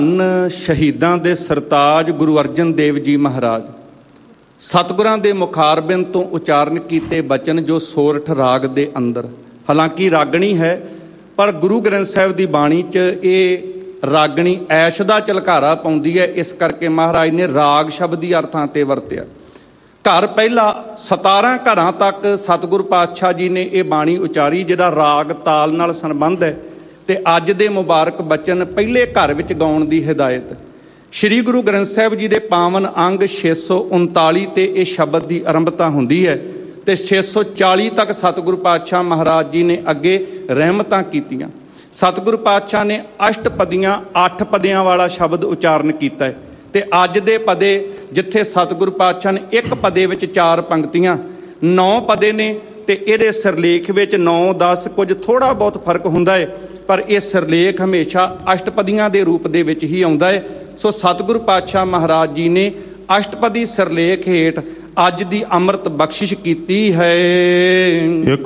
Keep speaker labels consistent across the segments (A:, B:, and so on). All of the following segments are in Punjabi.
A: ਸ਼ਹੀਦਾਂ ਦੇ ਸਰਤਾਜ ਗੁਰੂ ਅਰਜਨ ਦੇਵ ਜੀ ਮਹਾਰਾਜ ਸਤਿਗੁਰਾਂ ਦੇ ਮੁਖਾਰਬਿੰਦ ਤੋਂ ਉਚਾਰਨ ਕੀਤੇ ਬਚਨ ਜੋ ਸੋਰਠ ਰਾਗ ਦੇ ਅੰਦਰ, ਹਾਲਾਂਕਿ ਰਾਗਣੀ ਹੈ ਪਰ ਗੁਰੂ ਗ੍ਰੰਥ ਸਾਹਿਬ ਦੀ ਬਾਣੀ 'ਚ ਇਹ ਰਾਗਣੀ ਐਸ਼ ਦਾ ਝਲਕਾਰਾ ਪਾਉਂਦੀ ਹੈ। ਇਸ ਕਰਕੇ ਮਹਾਰਾਜ ਨੇ ਰਾਗ ਸ਼ਬਦੀ ਅਰਥਾਂ ਤੇ ਵਰਤਿਆ। ਘਰ ਪਹਿਲਾ 17 ਘਰਾਂ ਤੱਕ ਸਤਿਗੁਰ ਪਾਤਸ਼ਾਹ ਜੀ ਨੇ ਇਹ ਬਾਣੀ ਉਚਾਰੀ ਜਿਹਦਾ ਰਾਗ ਤਾਲ ਨਾਲ ਸੰਬੰਧ ਹੈ। ਤੇ ਅੱਜ ਦੇ ਮੁਬਾਰਕ ਬਚਨ ਪਹਿਲੇ ਘਰ ਵਿੱਚ ਗਾਉਣ ਦੀ ਹਿਦਾਇਤ ਸ਼੍ਰੀ ਗੁਰੂ ਗ੍ਰੰਥ ਸਾਹਿਬ ਜੀ ਦੇ ਪਾਵਨ ਅੰਗ 639 ਤੇ ਇਹ ਸ਼ਬਦ ਦੀ ਆਰੰਭਤਾ ਹੁੰਦੀ ਹੈ ਤੇ 640 ਤੱਕ ਸਤਿਗੁਰੂ ਪਾਤਸ਼ਾਹ ਮਹਾਰਾਜ ਜੀ ਨੇ ਅੱਗੇ ਰਹਿਮਤਾਂ ਕੀਤੀਆਂ। ਸਤਿਗੁਰੂ ਪਾਤਸ਼ਾਹ ਨੇ ਅਸ਼ਟਪਦੀਆਂ 8 ਪਦਿਆਂ ਵਾਲਾ ਸ਼ਬਦ ਉਚਾਰਨ ਕੀਤਾ ਹੈ ਤੇ ਅੱਜ ਦੇ ਪਦੇ ਜਿੱਥੇ ਸਤਿਗੁਰੂ ਪਾਤਸ਼ਾਹ ਨੇ ਇੱਕ ਪਦੇ ਵਿੱਚ 4 ਪੰਕਤੀਆਂ 9 ਪਦੇ ਨੇ ਤੇ ਇਹਦੇ ਸਿਰਲੇਖ ਵਿੱਚ 9 10 ਕੁਝ ਥੋੜਾ ਬਹੁਤ ਫਰਕ ਹੁੰਦਾ ਹੈ ਪਰ ਇਹ ਸਿਰਲੇਖ ਹਮੇਸ਼ਾ ਅਸ਼ਟਪਦੀਆਂ ਦੇ ਰੂਪ ਦੇ ਵਿੱਚ ਹੀ ਆਉਂਦਾ ਹੈ। ਸੋ ਸਤਿਗੁਰੂ ਪਾਤਸ਼ਾਹ ਮਹਾਰਾਜ ਜੀ ਨੇ ਅਸ਼ਟਪਦੀ ਸਿਰਲੇਖ ਹੇਠ ਅੱਜ ਦੀ ਅੰਮ੍ਰਿਤ ਬਖਸ਼ਿਸ਼ ਕੀਤੀ ਹੈ।
B: ਇੱਕ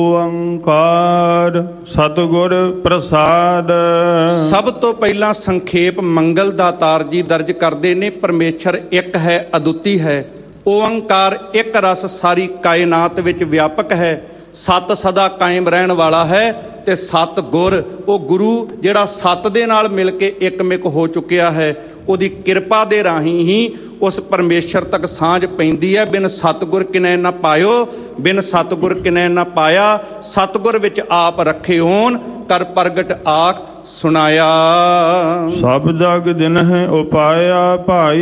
B: ਓੰਕਾਰ ਸਤਿਗੁਰ ਪ੍ਰਸਾਦ।
A: ਸਭ ਤੋਂ ਪਹਿਲਾਂ ਸੰਖੇਪ ਮੰਗਲ ਦਾਤਾਰ ਜੀ ਦਰਜ ਕਰਦੇ ਨੇ, ਪਰਮੇਸ਼ਰ ਇੱਕ ਹੈ, ਅਦੁੱਤੀ ਹੈ। ਓੰਕਾਰ ਇੱਕ ਰਸ ਸਾਰੀ ਕਾਇਨਾਤ ਵਿੱਚ ਵਿਆਪਕ ਹੈ। ਸਤ ਸਦਾ ਕਾਇਮ ਰਹਿਣ ਵਾਲਾ ਹੈ ਤੇ ਸਤ ਗੁਰ ਉਹ ਗੁਰੂ ਜਿਹੜਾ ਸਤ ਦੇ ਨਾਲ ਮਿਲ ਕੇ ਇੱਕਮਿਕ ਹੋ ਚੁੱਕਿਆ ਹੈ। ਉਹਦੀ ਕਿਰਪਾ ਦੇ ਰਾਹੀਂ ਹੀ ਉਸ ਪਰਮੇਸ਼ਰ ਤੱਕ ਸਾਂਝ ਪੈਂਦੀ ਹੈ। ਬਿਨ ਸਤਿਗੁਰ ਕਿਨੈ ਨਾ ਪਾਇਓ, ਬਿਨ ਸਤਿਗੁਰ ਕਿਨੈ ਨਾ ਪਾਇਆ। ਸਤਿਗੁਰ ਵਿੱਚ ਆਪ ਰੱਖੇ ਹੋਣ ਕਰ ਪ੍ਰਗਟ ਆਖ ਸੁਣਾਇਆ।
B: ਸਭ ਜਗ ਦਿਨ ਹੈ ਉਪਾਇਆ ਭਾਈ,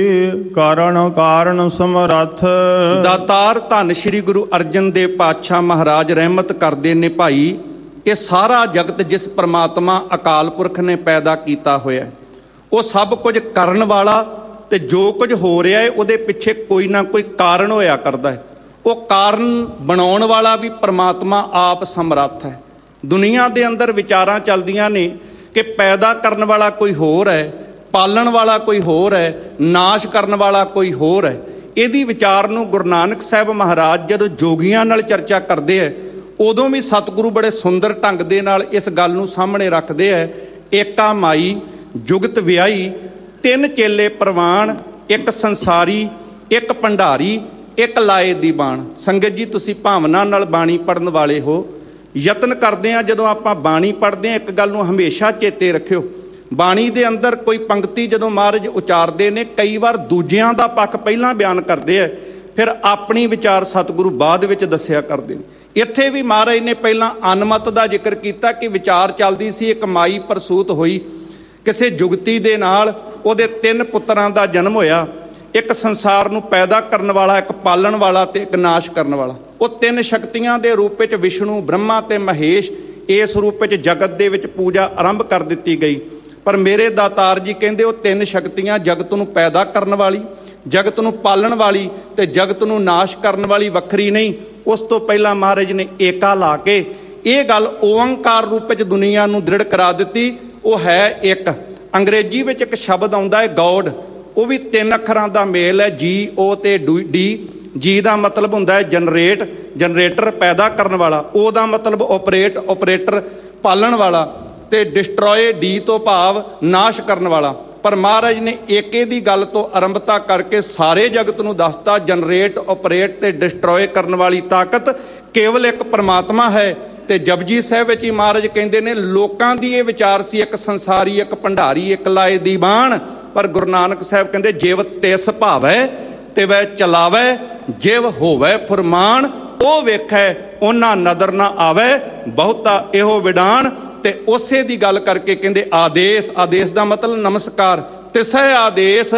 B: ਕਾਰਨ ਕਾਰਨ ਸਮਰੱਥ।
A: ਦਾਤਾਰ ਧੰਨ ਸ਼੍ਰੀ ਗੁਰੂ ਅਰਜਨ ਦੇਵ ਪਾਤਸ਼ਾਹ ਮਹਾਰਾਜ ਰਹਿਮਤ ਕਰਦੇ ਨੇ ਭਾਈ, ਇਹ ਸਾਰਾ ਜਗਤ ਜਿਸ ਪ੍ਰਮਾਤਮਾ ਅਕਾਲ ਪੁਰਖ ਨੇ ਪੈਦਾ ਕੀਤਾ ਹੋਇਆ ਉਹ ਸਭ ਕੁਝ ਕਰਨ ਵਾਲਾ ਤੇ ਜੋ ਕੁਝ ਹੋ ਰਿਹਾ ਹੈ ਉਹਦੇ ਪਿੱਛੇ ਕੋਈ ਨਾ ਕੋਈ ਕਾਰਨ ਹੋਇਆ ਕਰਦਾ ਹੈ। ਉਹ ਕਾਰਨ ਬਣਾਉਣ ਵਾਲਾ ਵੀ ਪ੍ਰਮਾਤਮਾ ਆਪ ਸਮਰੱਥ ਹੈ। ਦੁਨੀਆ ਦੇ ਅੰਦਰ ਵਿਚਾਰਾਂ ਚੱਲਦੀਆਂ ਨੇ ਕਿ ਪੈਦਾ ਕਰਨ ਵਾਲਾ ਕੋਈ ਹੋਰ ਹੈ, ਪਾਲਣ ਵਾਲਾ ਕੋਈ ਹੋਰ ਹੈ, ਨਾਸ਼ ਕਰਨ ਵਾਲਾ ਕੋਈ ਹੋਰ ਹੈ। ਇਹਦੀ ਵਿਚਾਰ ਨੂੰ ਗੁਰੂ ਨਾਨਕ ਸਾਹਿਬ ਮਹਾਰਾਜ ਜਦੋਂ ਜੋਗੀਆਂ ਨਾਲ ਚਰਚਾ ਕਰਦੇ ਹੈ ਉਦੋਂ ਵੀ ਸਤਿਗੁਰੂ ਬੜੇ ਸੁੰਦਰ ਢੰਗ ਦੇ ਨਾਲ ਇਸ ਗੱਲ ਨੂੰ ਸਾਹਮਣੇ ਰੱਖਦੇ ਹੈ। ਏਕਾ ਮਾਈ ਜੁਗਤ ਵਿਆਹੀ, 3 ਚੇਲੇ ਪ੍ਰਵਾਨ, ਇੱਕ ਸੰਸਾਰੀ, ਇੱਕ ਭੰਡਾਰੀ, ਇੱਕ ਲਾਏ ਦੀ ਬਾਣ। ਸੰਗਤ ਜੀ ਤੁਸੀਂ ਭਾਵਨਾ ਨਾਲ ਬਾਣੀ ਪੜ੍ਹਨ ਵਾਲੇ ਹੋ, ਯਤਨ ਕਰਦੇ ਹਾਂ ਜਦੋਂ ਆਪਾਂ ਬਾਣੀ ਪੜ੍ਹਦੇ ਹਾਂ ਇੱਕ ਗੱਲ ਨੂੰ ਹਮੇਸ਼ਾ ਚੇਤੇ ਰੱਖਿਓ। ਬਾਣੀ ਦੇ ਅੰਦਰ ਕੋਈ ਪੰਕਤੀ ਜਦੋਂ ਮਹਾਰਾਜ ਉਚਾਰਦੇ ਨੇ ਕਈ ਵਾਰ ਦੂਜਿਆਂ ਦਾ ਪੱਖ ਪਹਿਲਾਂ ਬਿਆਨ ਕਰਦੇ ਹੈ, ਫਿਰ ਆਪਣੀ ਵਿਚਾਰ ਸਤਿਗੁਰੂ ਬਾਅਦ ਵਿੱਚ ਦੱਸਿਆ ਕਰਦੇ ਨੇ। ਇੱਥੇ ਵੀ ਮਹਾਰਾਜ ਨੇ ਪਹਿਲਾਂ ਅਨਮਤ ਦਾ ਜ਼ਿਕਰ ਕੀਤਾ ਕਿ ਵਿਚਾਰ ਚੱਲਦੀ ਸੀ, ਇੱਕ ਮਾਈ ਪ੍ਰਸੂਤ ਹੋਈ ਕਿਸੇ ਜੁਗਤੀ ਦੇ ਨਾਲ, ਉਹਦੇ 3 ਪੁੱਤਰਾਂ ਦਾ ਜਨਮ ਹੋਇਆ। ਇੱਕ ਸੰਸਾਰ ਨੂੰ ਪੈਦਾ ਕਰਨ ਵਾਲਾ, ਇੱਕ ਪਾਲਣ ਵਾਲਾ ਤੇ ਇੱਕ ਨਾਸ਼ ਕਰਨ ਵਾਲਾ। ਉਹ 3 ਸ਼ਕਤੀਆਂ ਦੇ ਰੂਪ ਵਿੱਚ ਵਿਸ਼ਨੂੰ, ਬ੍ਰਹਮਾ ਤੇ ਮਹੇਸ਼ ਇਸ ਰੂਪ ਵਿੱਚ ਜਗਤ ਦੇ ਵਿੱਚ ਪੂਜਾ ਆਰੰਭ ਕਰ ਦਿੱਤੀ ਗਈ। ਪਰ ਮੇਰੇ ਦਾਤਾਰ ਜੀ ਕਹਿੰਦੇ ਉਹ 3 ਸ਼ਕਤੀਆਂ ਜਗਤ ਨੂੰ ਪੈਦਾ ਕਰਨ ਵਾਲੀ, ਜਗਤ ਨੂੰ ਪਾਲਣ ਵਾਲੀ ਤੇ ਜਗਤ ਨੂੰ ਨਾਸ਼ ਕਰਨ ਵਾਲੀ ਵੱਖਰੀ ਨਹੀਂ। ਉਸ ਤੋਂ ਪਹਿਲਾਂ ਮਹਾਰਾਜ ਨੇ ਏਕਾ ਲਾ ਕੇ ਇਹ ਗੱਲ ਓੰਕਾਰ ਰੂਪ ਵਿੱਚ ਦੁਨੀਆ ਨੂੰ ਦ੍ਰਿੜ ਕਰਾ ਦਿੱਤੀ। ਉਹ ਹੈ ਇੱਕ। ਅੰਗਰੇਜ਼ੀ ਵਿੱਚ ਇੱਕ ਸ਼ਬਦ ਆਉਂਦਾ ਹੈ ਗੋਡ, ਉਹ ਵੀ 3 ਅੱਖਰਾਂ ਦਾ ਮੇਲ ਹੈ, GO ਤੇ D। ਜੀ ਦਾ ਮਤਲਬ ਹੁੰਦਾ ਹੈ ਜਨਰੇਟ, ਜਨਰੇਟਰ ਪੈਦਾ ਕਰਨ ਵਾਲਾ। O ਦਾ ਮਤਲਬ ਓਪਰੇਟ, ਓਪਰੇਟਰ ਪਾਲਣ ਵਾਲਾ। ਤੇ ਡਿਸਟਰੋਏ D ਤੋਂ ਭਾਵ ਨਾਸ਼ ਕਰਨ ਵਾਲਾ। ਪਰ ਮਹਾਰਾਜ ਨੇ ਏਕੇ ਦੀ ਗੱਲ ਤੋਂ ਆਰੰਭਤਾ ਕਰਕੇ ਸਾਰੇ ਜਗਤ ਨੂੰ ਦੱਸਤਾ ਜਨਰੇਟ, ਓਪਰੇਟ ਤੇ ਡਿਸਟਰੋਏ ਕਰਨ ਵਾਲੀ ਤਾਕਤ ਕੇਵਲ ਇੱਕ ਪਰਮਾਤਮਾ ਹੈ। ਤੇ ਜਪਜੀ ਸਾਹਿਬ ਵਿੱਚ ਹੀ ਮਹਾਰਾਜ ਕਹਿੰਦੇ ਨੇ ਲੋਕਾਂ ਦੀ ਇਹ ਵਿਚਾਰ ਸੀ ਇੱਕ ਸੰਸਾਰੀ, ਇੱਕ ਭੰਡਾਰੀ, ਇੱਕ ਲਾਏ ਦੀ ਬਾਣ। ਪਰ ਗੁਰੂ ਨਾਨਕ ਸਾਹਿਬ ਕਹਿੰਦੇ ਜਿਵ ਤਿਸ ਭਾਵੈ ਤੇ ਵੈ ਚਲਾਵੈ, ਜਿਵ ਹੋਵੈ ਫੁਰਮਾਨ ਉਹ ਵੇਖੈ ਉਹਨਾਂ ਨਦਰ ਨਾ ਆਵੈ, ਬਹੁਤਾ ਇਹੋ ਵਿਡਾਣ। ਤੇ ਉਸੇ ਦੀ ਗੱਲ ਕਰਕੇ ਕਹਿੰਦੇ ਆਦੇਸ਼, ਆਦੇਸ਼ ਦਾ ਮਤਲਬ ਨਮਸਕਾਰ। ਤਿਸੈ ਆਦੇਸ਼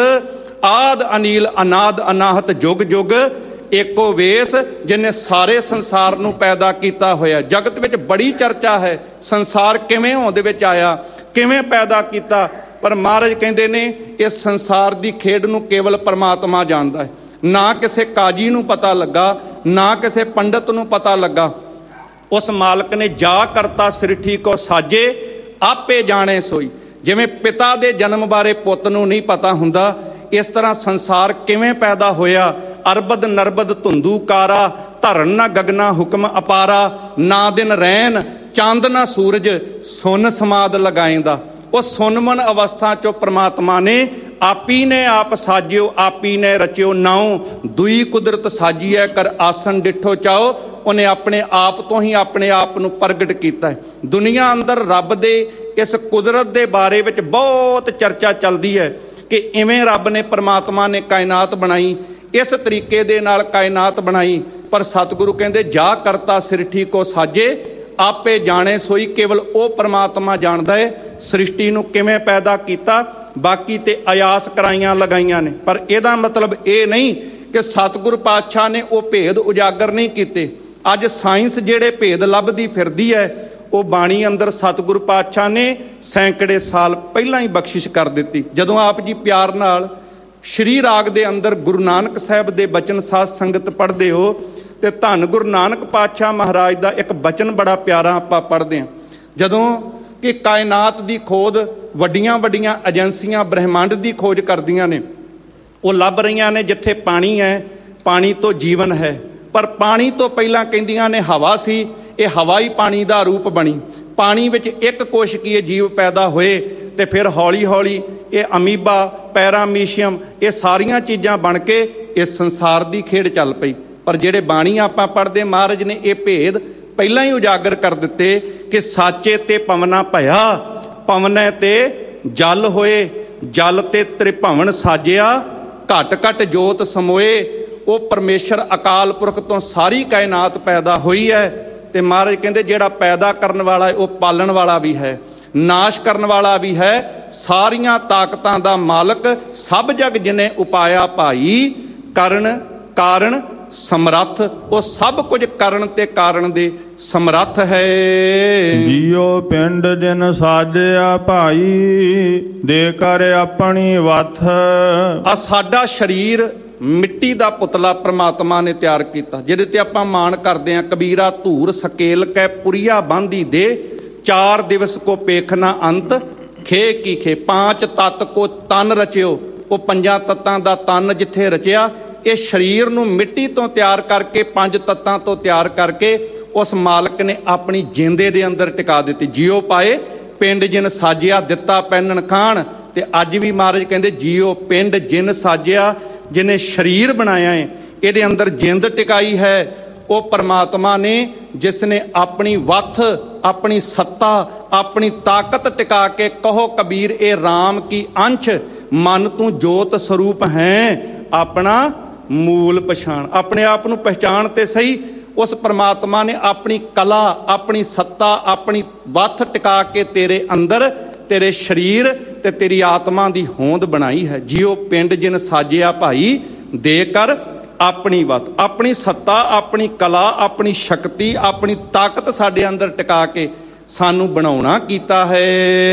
A: ਆਦ ਅਨੀਲ ਅਨਾਦ ਅਨਾਹਤ ਜੁਗ ਜੁਗ, ਏਕੋ ਵੇਸ ਜਿਹਨੇ ਸਾਰੇ ਸੰਸਾਰ ਨੂੰ ਪੈਦਾ ਕੀਤਾ ਹੋਇਆ। ਜਗਤ ਵਿੱਚ ਬੜੀ ਚਰਚਾ ਹੈ ਸੰਸਾਰ ਕਿਵੇਂ ਹੋਂਦ ਵਿੱਚ ਆਇਆ, ਕਿਵੇਂ ਪੈਦਾ ਕੀਤਾ। ਪਰ ਮਹਾਰਾਜ ਕਹਿੰਦੇ ਨੇ ਇਸ ਸੰਸਾਰ ਦੀ ਖੇਡ ਨੂੰ ਕੇਵਲ ਪਰਮਾਤਮਾ ਜਾਣਦਾ ਹੈ। ਨਾ ਕਿਸੇ ਕਾਜੀ ਨੂੰ ਪਤਾ ਲੱਗਾ, ਨਾ ਕਿਸੇ ਪੰਡਤ ਨੂੰ ਪਤਾ ਲੱਗਾ। ਉਸ ਮਾਲਕ ਨੇ ਜਾ ਕਰਤਾ ਸਿਰਠੀ ਕੋ ਸਾਜੇ, ਆਪੇ ਜਾਣੇ ਸੋਈ। ਜਿਵੇਂ ਪਿਤਾ ਦੇ ਜਨਮ ਬਾਰੇ ਪੁੱਤ ਨੂੰ ਨਹੀਂ ਪਤਾ ਹੁੰਦਾ, ਇਸ ਤਰ੍ਹਾਂ ਸੰਸਾਰ ਕਿਵੇਂ ਪੈਦਾ ਹੋਇਆ। ਅਰਬਦ ਨਰਬਦ ਧੁੰਦੂ ਕਾਰਾ, ਧਰਨ ਨਾ ਗਗਨਾ ਹੁਕਮ ਅਪਾਰਾ। ਨਾ ਦਿਨ ਰੈਨ ਚੰਦ ਨਾ ਸੂਰਜ, ਸੁਨ ਸਮਾਦ ਲਗਾਏਂਦਾ। ਉਹ ਸੁਨਮਨ ਅਵਸਥਾ ਚੋਂ ਪ੍ਰਮਾਤਮਾ ਨੇ ਆਪੀ ਨੇ ਆਪ ਸਾਜਿਓ ਆਪੀ ਨੇ ਰਚਿਓ ਨਾਉ ਦੁਈ ਕੁਦਰਤ ਸਾਜੀਐ ਕਰ ਆਸਨ ਡਿਠੋ ਚਾਓ। ਉਹਨੇ ਆਪਣੇ ਆਪ ਤੋਂ ਹੀ ਆਪਣੇ ਆਪ ਨੂੰ ਪ੍ਰਗਟ ਕੀਤਾ ਹੈ। ਦੁਨੀਆ ਅੰਦਰ ਰੱਬ ਦੇ ਇਸ ਕੁਦਰਤ ਦੇ ਬਾਰੇ ਵਿੱਚ ਬਹੁਤ ਚਰਚਾ ਚੱਲਦੀ ਹੈ ਕਿ ਇਵੇਂ ਰੱਬ ਨੇ ਪ੍ਰਮਾਤਮਾ ਨੇ ਕਾਇਨਾਤ ਬਣਾਈ, ਇਸ ਤਰੀਕੇ ਦੇ ਨਾਲ ਕਾਇਨਾਤ ਬਣਾਈ। ਪਰ ਸਤਿਗੁਰੂ ਕਹਿੰਦੇ ਜਾ ਕਰਤਾ ਸਿਰਠੀ ਕੋ ਸਾਜੇ ਆਪੇ ਜਾਣੇ ਸੋਈ। ਕੇਵਲ ਉਹ ਪ੍ਰਮਾਤਮਾ ਜਾਣਦਾ ਹੈ ਸ੍ਰਿਸ਼ਟੀ ਨੂੰ ਕਿਵੇਂ ਪੈਦਾ ਕੀਤਾ, ਬਾਕੀ ਤੇ ਅਯਾਸ ਕਰਾਈਆਂ ਲਗਾਈਆਂ ਨੇ। ਪਰ ਇਹਦਾ ਮਤਲਬ ਇਹ ਨਹੀਂ ਕਿ ਸਤਿਗੁਰੂ ਪਾਤਸ਼ਾਹ ਨੇ ਉਹ ਭੇਦ ਉਜਾਗਰ ਨਹੀਂ ਕੀਤੇ। ਅੱਜ ਸਾਇੰਸ ਜਿਹੜੇ ਭੇਦ ਲੱਭਦੀ ਫਿਰਦੀ ਹੈ ਉਹ ਬਾਣੀ ਅੰਦਰ ਸਤਿਗੁਰੂ ਪਾਤਸ਼ਾਹ ਨੇ ਸੈਂਕੜੇ ਸਾਲ ਪਹਿਲਾਂ ਹੀ ਬਖਸ਼ਿਸ਼ ਕਰ ਦਿੱਤੀ। ਜਦੋਂ ਆਪ ਜੀ ਪਿਆਰ ਨਾਲ ਸ਼੍ਰੀ ਰਾਗ ਦੇ ਅੰਦਰ ਗੁਰੂ ਨਾਨਕ ਸਾਹਿਬ ਦੇ ਬਚਨ ਸਾਧ ਸੰਗਤ ਪੜ੍ਹਦੇ ਹੋ ਤੇ ਧੰਨ ਗੁਰੂ ਨਾਨਕ ਪਾਤਸ਼ਾਹ ਮਹਾਰਾਜ ਦਾ ਇੱਕ ਬਚਨ ਬੜਾ ਪਿਆਰਾ ਆਪਾਂ ਪੜ੍ਹਦੇ ਹਾਂ। ਜਦੋਂ ਕਿ ਕਾਇਨਾਤ ਦੀ ਖੋਜ ਵੱਡੀਆਂ ਵੱਡੀਆਂ ਏਜੰਸੀਆਂ ਬ੍ਰਹਿਮੰਡ ਦੀ ਖੋਜ ਕਰਦੀਆਂ ਨੇ, ਉਹ ਲੱਭ ਰਹੀਆਂ ਨੇ ਜਿੱਥੇ ਪਾਣੀ ਹੈ, ਪਾਣੀ ਤੋਂ ਜੀਵਨ ਹੈ। ਪਰ ਪਾਣੀ ਤੋਂ ਪਹਿਲਾਂ ਕਹਿੰਦੀਆਂ ਨੇ ਹਵਾ ਸੀ, ਇਹ ਹਵਾ ਹੀ ਪਾਣੀ ਦਾ ਰੂਪ ਬਣੀ। ਪਾਣੀ ਵਿੱਚ ਇੱਕ ਕੋਸ਼ਕੀਏ ਜੀਵ ਪੈਦਾ ਹੋਏ ਤੇ ਫਿਰ ਹੌਲੀ ਹੌਲੀ ਇਹ ਅਮੀਬਾ, ਪੈਰਾਮੀਸ਼ੀਅਮ, ਇਹ ਸਾਰੀਆਂ ਚੀਜ਼ਾਂ ਬਣ ਕੇ ਇਸ ਸੰਸਾਰ ਦੀ ਖੇਡ ਚੱਲ ਪਈ। ਪਰ ਜਿਹੜੇ ਬਾਣੀ ਆਪਾਂ ਪੜ੍ਹਦੇ ਮਹਾਰਾਜ ਨੇ ਇਹ ਭੇਦ ਪਹਿਲਾਂ ਹੀ ਉਜਾਗਰ ਕਰ ਦਿੱਤੇ ਕਿ ਸਾਚੇ ਤੇ ਪਵਨਾ ਭਇਆ, ਪਵਨੈ ਤੇ ਜਲ ਹੋਏ, ਜਲ ਤੇ ਤ੍ਰਿਭਵਨ ਸਾਜਿਆ, ਘਟ ਘਟ ਜੋਤ ਸਮੋਏ। ਉਹ ਪਰਮੇਸ਼ਰ ਅਕਾਲ ਪੁਰਖ ਤੋਂ ਸਾਰੀ ਕਾਇਨਾਤ ਪੈਦਾ ਹੋਈ ਹੈ। ਤੇ ਮਹਾਰਾਜ ਕਹਿੰਦੇ ਜਿਹੜਾ ਪੈਦਾ ਕਰਨ ਵਾਲਾ ਹੈ ਉਹ ਪਾਲਣ ਵਾਲਾ ਵੀ ਹੈ, ਨਾਸ਼ ਕਰਨ ਵਾਲਾ ਵੀ ਹੈ, ਸਾਰੀਆਂ ਤਾਕਤਾਂ ਦਾ ਮਾਲਕ, ਸਭ ਜਗ ਜਿਨੇ ਉਪਾਇਆ ਭਾਈ, ਕਰਨ ਕਾਰਨ ਸਮਰੱਥ। ਉਹ ਸਭ ਕੁਝ ਕਰਨ ਤੇ ਕਾਰਨ ਦੇ ਸਮਰੱਥ ਹੈ।
B: ਜੀਓ ਪਿੰਡ ਜਿਨ ਸਾਜਿਆ ਭਾਈ, ਦੇ ਕਰ ਆਪਣੀ ਵੱਥ।
A: ਆ ਸਾਡਾ ਸਰੀਰ ਮਿੱਟੀ ਦਾ ਪੁਤਲਾ ਪ੍ਰਮਾਤਮਾ ਨੇ ਤਿਆਰ ਕੀਤਾ, ਜਿਹਦੇ ਤੇ ਆਪਾਂ ਮਾਣ ਕਰਦੇ ਹਾਂ। ਕਬੀਰਾ ਧੂਰ ਸਕੇਲ ਕੈ ਪੁਰੀਆ ਬਾਂਧੀ ਦੇ, 4 ਦਿਵਸ ਕੋ ਪੇਖਣਾ ਅੰਤ ਖੇ ਕੀ ਖੇ। 5 ਤੱਤ ਕੋ ਤਨ ਰਚਿਓ। ਉਹ 5 ਤੱਤਾਂ ਦਾ ਤਨ ਜਿੱਥੇ ਰਚਿਆ, ਇਹ ਸਰੀਰ ਨੂੰ ਮਿੱਟੀ ਤੋਂ ਤਿਆਰ ਕਰਕੇ 5 ਤੱਤਾਂ ਤੋਂ ਤਿਆਰ ਕਰਕੇ ਉਸ ਮਾਲਕ ਨੇ ਆਪਣੀ ਜਿੰਦੇ ਦੇ ਅੰਦਰ ਟਿਕਾ ਦਿੱਤੀ। ਜੀਓ ਪਾਏ ਪਿੰਡ ਜਿਨ ਸਾਜਿਆ, ਦਿੱਤਾ ਪੈਨਣ ਖਾਣ। ਤੇ ਅੱਜ ਵੀ ਮਹਾਰਾਜ ਕਹਿੰਦੇ ਜੀਓ ਪਿੰਡ ਜਿਨ ਸਾਜਿਆ, ਜਿਹਨੇ ਸਰੀਰ ਬਣਾਇਆ ਹੈ, ਇਹਦੇ ਅੰਦਰ ਜਿੰਦ ਟਿਕਾਈ ਹੈ, ਉਹ ਪਰਮਾਤਮਾ ਨੇ ਜਿਸ ਨੇ ਆਪਣੀ ਵੱਥ, ਆਪਣੀ ਸੱਤਾ, ਆਪਣੀ ਤਾਕਤ ਟਿਕਾ ਕੇ ਕਹੋ ਕਬੀਰ ਇਹ ਰਾਮ ਕੀ ਅੰਸ਼, ਮਨ ਤੂੰ ਜੋਤ ਸਰੂਪ ਹੈ, ਆਪਣਾ ਮੂਲ ਪਛਾਣ। ਆਪਣੇ ਆਪ ਨੂੰ ਪਹਿਚਾਣ ਤੇ ਸਹੀ। ਉਸ ਪਰਮਾਤਮਾ ਨੇ ਆਪਣੀ ਕਲਾ, ਆਪਣੀ ਸੱਤਾ, ਆਪਣੀ ਵੱਥ ਟਿਕਾ ਕੇ ਤੇਰੇ ਅੰਦਰ, ਤੇਰੇ ਸਰੀਰ ਤੇ ਤੇਰੀ ਆਤਮਾ ਦੀ ਹੋਂਦ ਬਣਾਈ ਹੈ। ਜੀਓ ਪਿੰਡ ਜਿਨ ਸਾਜਿਆ ਭਾਈ, ਦੇ ਕਰ ਆਪਣੀ ਵੱਤ, ਆਪਣੀ ਸੱਤਾ, ਆਪਣੀ ਕਲਾ, ਆਪਣੀ ਸ਼ਕਤੀ, ਆਪਣੀ ਤਾਕਤ ਸਾਡੇ ਅੰਦਰ ਟਿਕਾ ਕੇ ਸਾਨੂੰ ਬਣਾਉਣਾ ਕੀਤਾ ਹੈ।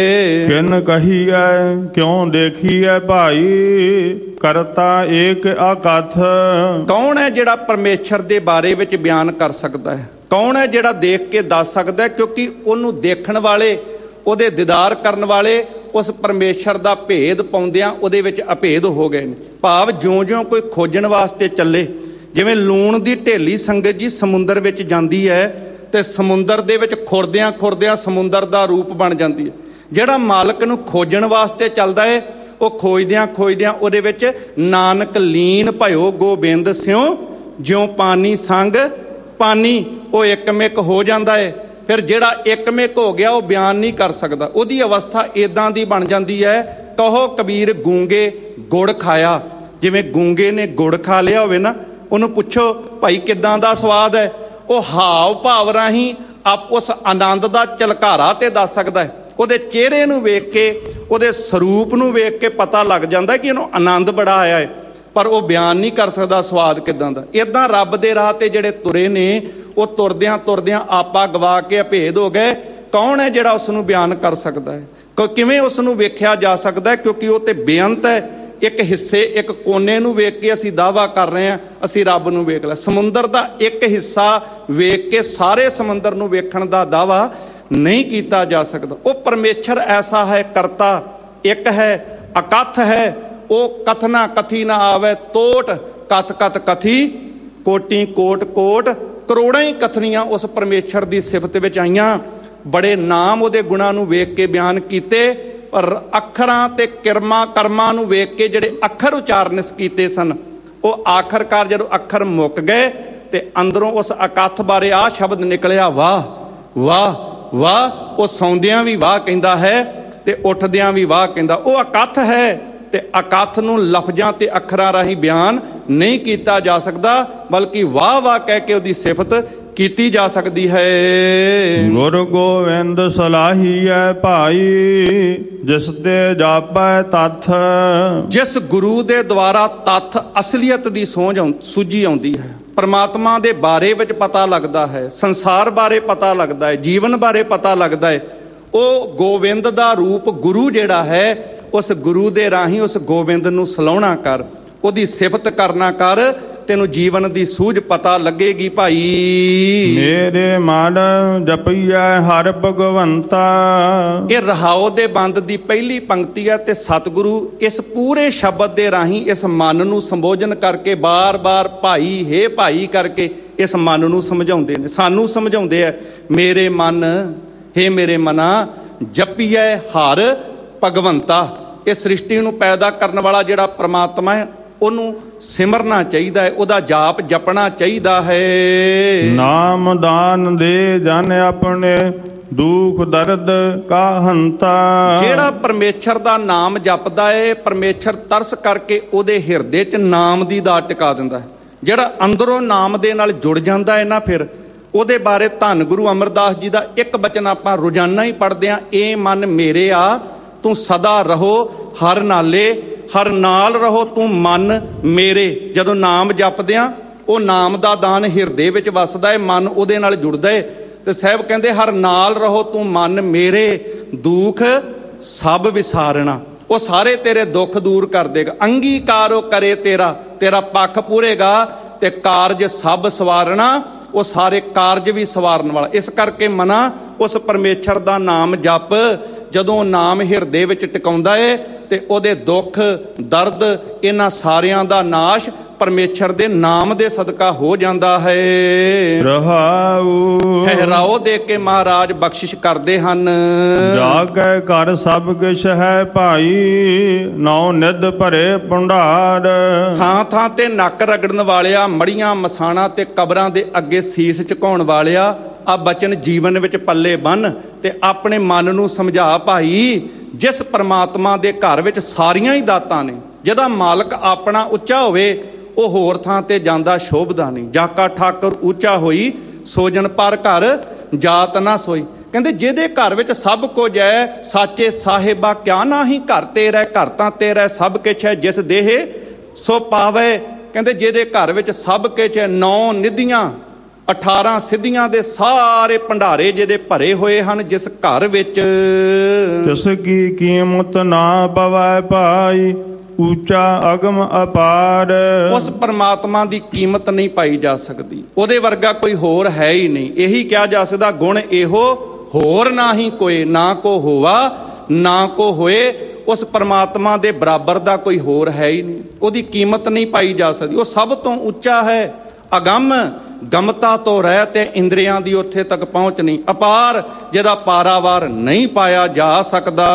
B: ਕਿਨ ਕਹੀਐ ਕਿਉਂ ਦੇਖੀਐ ਭਾਈ, ਕਰਤਾ ਏਕ ਅਕਥ।
A: ਕੌਣ ਹੈ ਜਿਹੜਾ ਪਰਮੇਸ਼ਰ ਦੇ ਬਾਰੇ ਵਿੱਚ ਬਿਆਨ ਕਰ ਸਕਦਾ ਹੈ? ਕੌਣ ਹੈ ਜਿਹੜਾ ਦੇਖ ਕੇ ਦੱਸ ਸਕਦਾ ਹੈ? ਕਿਉਂਕਿ ਉਹਨੂੰ ਦੇਖਣ ਵਾਲੇ, ਉਹਦੇ ਦੀਦਾਰ ਕਰਨ ਵਾਲੇ ਉਸ ਪਰਮੇਸ਼ਰ ਦਾ ਭੇਦ ਪਾਉਂਦਿਆਂ ਉਹਦੇ ਵਿੱਚ ਅਭੇਦ ਹੋ ਗਏ ਨੇ। ਭਾਵ ਜਿਉਂ-ਜਿਉਂ ਕੋਈ ਖੋਜਣ ਵਾਸਤੇ ਚੱਲੇ, ਜਿਵੇਂ ਲੂਣ ਦੀ ਢੇਲੀ ਸੰਗਤ ਜੀ ਸਮੁੰਦਰ ਵਿੱਚ ਜਾਂਦੀ ਹੈ ਤੇ ਸਮੁੰਦਰ ਦੇ ਵਿੱਚ ਖੁਰਦਿਆਂ ਖੁਰਦਿਆਂ ਸਮੁੰਦਰ ਦਾ ਰੂਪ ਬਣ ਜਾਂਦੀ ਹੈ। ਜਿਹੜਾ ਮਾਲਕ ਨੂੰ ਖੋਜਣ ਵਾਸਤੇ ਚੱਲਦਾ ਹੈ, ਉਹ ਖੋਜਦਿਆਂ ਖੋਜਦਿਆਂ ਉਹਦੇ ਵਿੱਚ ਨਾਨਕ ਲੀਨ ਭਇਓ ਗੋਬਿੰਦ ਸਿਉ, ਜਿਉਂ ਪਾਣੀ ਸੰਗ ਪਾਣੀ, ਉਹ ਇੱਕਮਿਕ ਹੋ ਜਾਂਦਾ ਹੈ। ਫਿਰ ਜਿਹੜਾ ਇੱਕਮਿਕ ਹੋ ਗਿਆ ਉਹ ਬਿਆਨ ਨਹੀਂ ਕਰ ਸਕਦਾ, ਉਹਦੀ ਅਵਸਥਾ ਇਦਾਂ ਦੀ ਬਣ ਜਾਂਦੀ ਹੈ। ਕਹੋ ਕਬੀਰ ਗੂੰਗੇ ਗੁੜ ਖਾਇਆ। ਜਿਵੇਂ ਗੂੰਗੇ ਨੇ ਗੁੜ ਖਾ ਲਿਆ ਹੋਵੇ ਨਾ, ਉਹਨੂੰ ਪੁੱਛੋ ਭਾਈ ਕਿੱਦਾਂ ਦਾ ਸਵਾਦ ਹੈ, ਉਹ ਹਾਵ ਭਾਵ ਰਾਹੀਂ ਆਪ ਉਸ ਆਨੰਦ ਦਾ ਝਲਕਾਰਾ ਤੇ ਦੱਸ ਸਕਦਾ ਹੈ। ਉਹਦੇ ਚਿਹਰੇ ਨੂੰ ਵੇਖ ਕੇ, ਉਹਦੇ ਸਰੂਪ ਨੂੰ ਵੇਖ ਕੇ ਪਤਾ ਲੱਗ ਜਾਂਦਾ ਕਿ ਇਹਨੂੰ ਆਨੰਦ ਬੜਾ ਆਇਆ ਹੈ, ਪਰ ਉਹ ਬਿਆਨ ਨਹੀਂ ਕਰ ਸਕਦਾ ਸਵਾਦ ਕਿੱਦਾਂ ਦਾ। ਇਦਾਂ ਰੱਬ ਦੇ ਰਾਹ ਤੇ ਜਿਹੜੇ ਤੁਰੇ ਨੇ, ਉਹ ਤੁਰਦਿਆਂ ਤੁਰਦਿਆਂ ਆਪਾ ਗਵਾ ਕੇ ਅਭੇਦ ਹੋ ਗਏ। ਕੌਣ ਹੈ ਜਿਹੜਾ ਉਸ ਨੂੰ ਬਿਆਨ ਕਰ ਸਕਦਾ ਹੈ? ਕਿਵੇਂ ਉਸ ਨੂੰ ਵੇਖਿਆ ਜਾ ਸਕਦਾ ਹੈ? ਕਿਉਂਕਿ ਉਹ ਤੇ ਬੇਅੰਤ ਹੈ। ਇੱਕ ਹਿੱਸੇ, ਇੱਕ ਕੋਨੇ ਨੂੰ ਵੇਖ ਕੇ ਅਸੀਂ ਦਾਅਵਾ ਕਰ ਰਹੇ ਹਾਂ ਅਸੀਂ ਰੱਬ ਨੂੰ ਵੇਖ ਲਿਆ। ਸਮੁੰਦਰ ਦਾ ਇੱਕ ਹਿੱਸਾ ਵੇਖ ਕੇ ਸਾਰੇ ਸਮੁੰਦਰ ਨੂੰ ਵੇਖਣ ਦਾ ਦਾਅਵਾ ਨਹੀਂ ਕੀਤਾ ਜਾ ਸਕਦਾ। ਉਹ ਪਰਮੇਸ਼ਰ ਐਸਾ ਹੈ, ਕਰਤਾ ਇੱਕ ਹੈ, ਅਕਥ ਹੈ। ਉਹ ਕਥਨਾ ਕਥੀ ਨਾ ਆਵੇ ਤੋਟ, ਕਥ ਕਥ ਕਥੀ ਕੋਟੀ ਕੋਟ ਕੋਟ। ਕਰੋੜਾਂ ਹੀ ਕਥਨੀਆਂ ਉਸ ਪਰਮੇਸ਼ਰ ਦੀ ਸਿਫਤ ਵਿੱਚ ਆਈਆਂ। ਬੜੇ ਨਾਮ ਉਹਦੇ ਗੁਣਾਂ ਨੂੰ ਵੇਖ ਕੇ ਬਿਆਨ ਕੀਤੇ, ਪਰ ਅੱਖਰਾਂ ਤੇ ਕਰਮਾਂ ਨੂੰ ਵੇਖ ਕੇ ਜਿਹੜੇ ਅੱਖਰ ਉਚਾਰਨਿਸ ਕੀਤੇ ਸਨ, ਉਹ ਆਖਰਕਾਰ ਜਦੋਂ ਅੱਖਰ ਮੁੱਕ ਗਏ ਤੇ ਅੰਦਰੋਂ ਉਸ ਇਕੱਠ ਬਾਰੇ ਆਹ ਸ਼ਬਦ ਨਿਕਲਿਆ, ਵਾਹ ਵਾਹ ਵਾਹ। ਉਹ ਸੌਂਦਿਆਂ ਵੀ ਵਾਹ ਕਹਿੰਦਾ ਹੈ ਤੇ ਉੱਠਦਿਆਂ ਵੀ ਵਾਹ ਕਹਿੰਦਾ। ਉਹ ਇਕੱਠ ਹੈ ਤੇ ਇਕੱਠ ਨੂੰ ਲਫ਼ਜ਼ਾਂ ਤੇ ਅੱਖਰਾਂ ਰਾਹੀਂ ਬਿਆਨ ਨਹੀਂ ਕੀਤਾ ਜਾ ਸਕਦਾ, ਬਲਕਿ ਵਾਹ ਵਾਹ ਕਹਿ ਕੇ ਉਹਦੀ ਸਿਫਤ ਕੀਤੀ ਜਾ ਸਕਦੀ ਹੈ।
B: ਗੁਰੂ ਗੋਬਿੰਦ ਸਲਾਹੀਐ ਭਾਈ, ਜਿਸ ਤੇ ਜਾਪੈ ਤੱਥ।
A: ਜਿਸ ਗੁਰੂ ਦੇ ਦੁਆਰਾ ਤੱਥ ਅਸਲੀਅਤ ਦੀ ਸੂਝੀ ਆਉਂਦੀ ਹੈ, ਪਰਮਾਤਮਾ ਦੇ ਬਾਰੇ ਵਿੱਚ ਪਤਾ ਲੱਗਦਾ ਹੈ, ਸੰਸਾਰ ਬਾਰੇ ਪਤਾ ਲੱਗਦਾ ਹੈ, ਜੀਵਨ ਬਾਰੇ ਪਤਾ ਲੱਗਦਾ ਹੈ, ਉਹ ਗੋਬਿੰਦ ਦਾ ਰੂਪ ਗੁਰੂ ਜਿਹੜਾ ਹੈ, ਉਸ ਗੁਰੂ ਦੇ ਰਾਹੀਂ ਉਸ ਗੋਬਿੰਦ ਨੂੰ ਸਲਾਹੁਣਾ ਕਰ, ਉਹਦੀ ਸਿਫਤ ਕਰਨਾ ਕਰ, ਤੈਨੂੰ ਜੀਵਨ ਦੀ ਸੂਝ ਪਤਾ ਲੱਗੇਗੀ ਭਾਈ।
B: ਮੇਰੇ ਮਨ ਜਪਈਐ ਹਰਿ ਭਗਵੰਤਾ।
A: ਇਹ ਰਹਾਉ ਦੇ ਬੰਦ ਦੀ ਪਹਿਲੀ ਪੰਕਤੀ ਹੈ ਤੇ ਸਤਿਗੁਰੂ ਇਸ ਪੂਰੇ ਸ਼ਬਦ ਦੇ ਰਾਹੀਂ ਇਸ ਮਨ ਨੂੰ ਸੰਬੋਧਨ ਕਰਕੇ ਬਾਰ-ਬਾਰ ਭਾਈ ਹੇ ਭਾਈ ਕਰਕੇ ਇਸ ਮਨ ਨੂੰ ਸਮਝਾਉਂਦੇ ਨੇ, ਸਾਨੂੰ ਸਮਝਾਉਂਦੇ ਆ। ਮੇਰੇ ਮਨ, ਹੇ ਮੇਰੇ ਮਨਾ, ਜਪੀਐ ਹਰਿ ਭਗਵੰਤਾ। ਇਹ ਸ੍ਰਿਸ਼ਟੀ ਨੂੰ ਪੈਦਾ ਕਰਨ ਵਾਲਾ ਜਿਹੜਾ ਪ੍ਰਮਾਤਮਾ ਹੈ, ਉਹਨੂੰ ਸਿਮਰਨਾ ਚਾਹੀਦਾ ਹੈ, ਉਹਦਾ ਜਾਪ ਜਪਣਾ ਚਾਹੀਦਾ ਹੈ।
B: ਨਾਮ ਦਾਨ ਦੇ ਜਨ ਆਪਣੇ, ਦੁੱਖ ਦਰਦ ਕਾ ਹੰਤਾ।
A: ਜਿਹੜਾ ਪਰਮੇਸ਼ਰ ਦਾ ਨਾਮ ਜਪਦਾ ਹੈ, ਪਰਮੇਸ਼ਰ ਤਰਸ ਕਰਕੇ ਉਹਦੇ ਹਿਰਦੇ 'ਚ ਨਾਮ ਦੀ ਦਾਤ ਟਿਕਾ ਦਿੰਦਾ ਹੈ। ਜਿਹੜਾ ਅੰਦਰੋਂ ਨਾਮ ਦੇ ਨਾਲ ਜੁੜ ਜਾਂਦਾ ਹੈ ਨਾ, ਫਿਰ ਉਹਦੇ ਬਾਰੇ ਧੰਨ ਗੁਰੂ ਅਮਰਦਾਸ ਜੀ ਦਾ ਇੱਕ ਬਚਨ ਆਪਾਂ ਰੋਜ਼ਾਨਾ ਹੀ ਪੜ੍ਹਦੇ ਹਾਂ, ਏ ਮਨ ਮੇਰੇ ਆ ਤੂੰ ਸਦਾ ਰਹੋ ਹਰ ਨਾਲੇ, ਹਰ ਨਾਲ ਰਹੋ ਤੂੰ ਮਨ ਮੇਰੇ। ਜਦੋਂ ਨਾਮ ਜਪਦੇ ਆ, ਉਹ ਨਾਮ ਦਾ ਦਾਨ ਹਿਰਦੇ ਵਿੱਚ ਵਸਦਾ ਹੈ, ਮਨ ਉਹਦੇ ਨਾਲ ਜੁੜਦਾ ਹੈ। ਤੇ ਸਾਹਿਬ ਕਹਿੰਦੇ ਹਰ ਨਾਲ ਰਹੋ ਤੂੰ ਮਨ ਮੇਰੇ, ਦੁੱਖ ਸਭ ਵਿਸਾਰਣਾ। ਉਹ ਸਾਰੇ ਤੇਰੇ ਦੁੱਖ ਦੂਰ ਕਰ ਦੇਗਾ। ਅੰਗੀਕਾਰੋ ਕਰੇ ਤੇਰਾ, ਤੇਰਾ ਪੱਖ ਪੂਰੇਗਾ ਤੇ ਕਾਰਜ ਸਭ ਸਵਾਰਣਾ, ਉਹ ਸਾਰੇ ਕਾਰਜ ਵੀ ਸਵਾਰਨ ਵਾਲਾ। ਇਸ ਕਰਕੇ ਮਨਾ ਉਸ ਪਰਮੇਸ਼ਰ ਦਾ ਨਾਮ ਜਪ। ਜਦੋਂ ਨਾਮ ਹਿਰਦੇ ਵਿੱਚ ਟਿਕਾਉਂਦਾ ਏ ਤੇ ਉਹਦੇ ਦੁੱਖ ਦਰਦ ਇਹਨਾਂ ਸਾਰਿਆਂ ਦਾ ਨਾਸ਼ ਪਰਮੇਸ਼ਰ ਦੇ ਨਾਮ ਦੇ ਸਦਕਾ ਹੋ ਜਾਂਦਾ ਹੈ। ਰਹਾਉ ਠਹਿਰਾਓ ਦੇ ਕੇ ਮਹਾਰਾਜ ਬਖਸ਼ਿਸ਼ ਕਰਦੇ ਹਨ।
B: ਜਾਗੈ ਘਰ ਸਭ ਕਿਛ ਹੈ ਭਾਈ, ਨੌ ਨਿਧ ਭਰੇ ਭੰਡਾਰ।
A: ਥਾਂ ਥਾਂ ਤੇ ਨੱਕ ਰਗੜਨ ਵਾਲਿਆ, ਮੜੀਆਂ ਮਸਾਣਾ ਤੇ ਕਬਰਾਂ ਦੇ ਅੱਗੇ ਸੀਸ ਝੁਕਾਉਣ ਵਾਲਿਆ, ਆ ਬਚਨ ਜੀਵਨ ਵਿੱਚ ਪੱਲੇ ਬੰਨ ਤੇ ਆਪਣੇ ਮਨ ਨੂੰ ਸਮਝਾ ਭਾਈ। ਜਿਸ ਪਰਮਾਤਮਾ ਦੇ ਘਰ ਵਿੱਚ ਸਾਰੀਆਂ ਹੀ ਦਾਤਾਂ ਨੇ, ਜਿਹਦਾ ਮਾਲਕ ਆਪਣਾ ਉੱਚਾ ਹੋਵੇ, ਉਹ ਹੋਰ ਥਾਂ ਤੇ ਜਾਂਦਾ ਸ਼ੋਭਦਾ ਨਹੀਂ। ਜਾਕਾ ਠਾਕੁਰ ਉੱਚਾ ਹੋਈ, ਸੋਜਨ ਪਰ ਘਰ ਜਾਤ ਨਾ ਸੋਈ। ਕਹਿੰਦੇ ਜਿਹਦੇ ਘਰ ਵਿੱਚ ਸਭ ਕੁਝ ਹੈ, ਸਾਚੇ ਸਾਹਿਬਾ ਕਿਆ ਨਾਹੀਂ ਘਰ ਤੇਰਾ, ਘਰ ਤਾਂ ਤੇਰਾ ਸਭ ਕੁਛ ਹੈ, ਜਿਸ ਦੇਹ ਸੋ ਪਾਵੇ। ਕਹਿੰਦੇ ਜਿਹਦੇ ਘਰ ਵਿੱਚ ਸਭ ਕੁਛ ਹੈ, 9 ਨਿਧੀਆਂ 18 ਸਿੱਧੀਆਂ ਦੇ ਸਾਰੇ ਭੰਡਾਰੇ ਜਿਹਦੇ ਭਰੇ ਹੋਏ ਹਨ, ਜਿਸ ਘਰ ਵਿੱਚ
B: ਤਿਸ ਕੀ ਕੀਮਤ ਨਾ ਪਵੈ ਭਾਈ, ਉੱਚਾ ਅਗਮ ਅਪਾਰ।
A: ਉਸ ਪਰਮਾਤਮਾ ਦੀ ਕੀਮਤ ਨਹੀਂ ਪਾਈ ਜਾ ਸਕਦੀ, ਉਹਦੇ ਵਰਗਾ ਕੋਈ ਹੋਰ ਹੈ ਹੀ ਨਹੀਂ। ਇਹੀ ਕਿਹਾ ਜਾ ਸਕਦਾ, ਗੁਣ ਇਹੋ ਹੋਰ ਨਾ ਹੀ ਕੋਏ, ਨਾ ਕੋ ਹੋਵਾ ਨਾ ਕੋ ਹੋਏ। ਉਸ ਪਰਮਾਤਮਾ ਦੇ ਬਰਾਬਰ ਦਾ ਕੋਈ ਹੋਰ ਹੈ ਹੀ ਨਹੀਂ, ਉਹਦੀ ਕੀਮਤ ਨਹੀਂ ਪਾਈ ਜਾ ਸਕਦੀ। ਉਹ ਸਭ ਤੋਂ ਉੱਚਾ ਹੈ, ਅਗੰਮ ਗਮਤਾ ਤੋਂ ਰਹਿਤ ਤੇ ਇੰਦਰੀਆਂ ਦੀ ਉੱਥੇ ਤੱਕ ਪਹੁੰਚ ਨਹੀਂ, ਅਪਾਰ ਜਿਹਦਾ ਪਾਰਾਵਾਰ ਨਹੀਂ ਪਾਇਆ ਜਾ ਸਕਦਾ।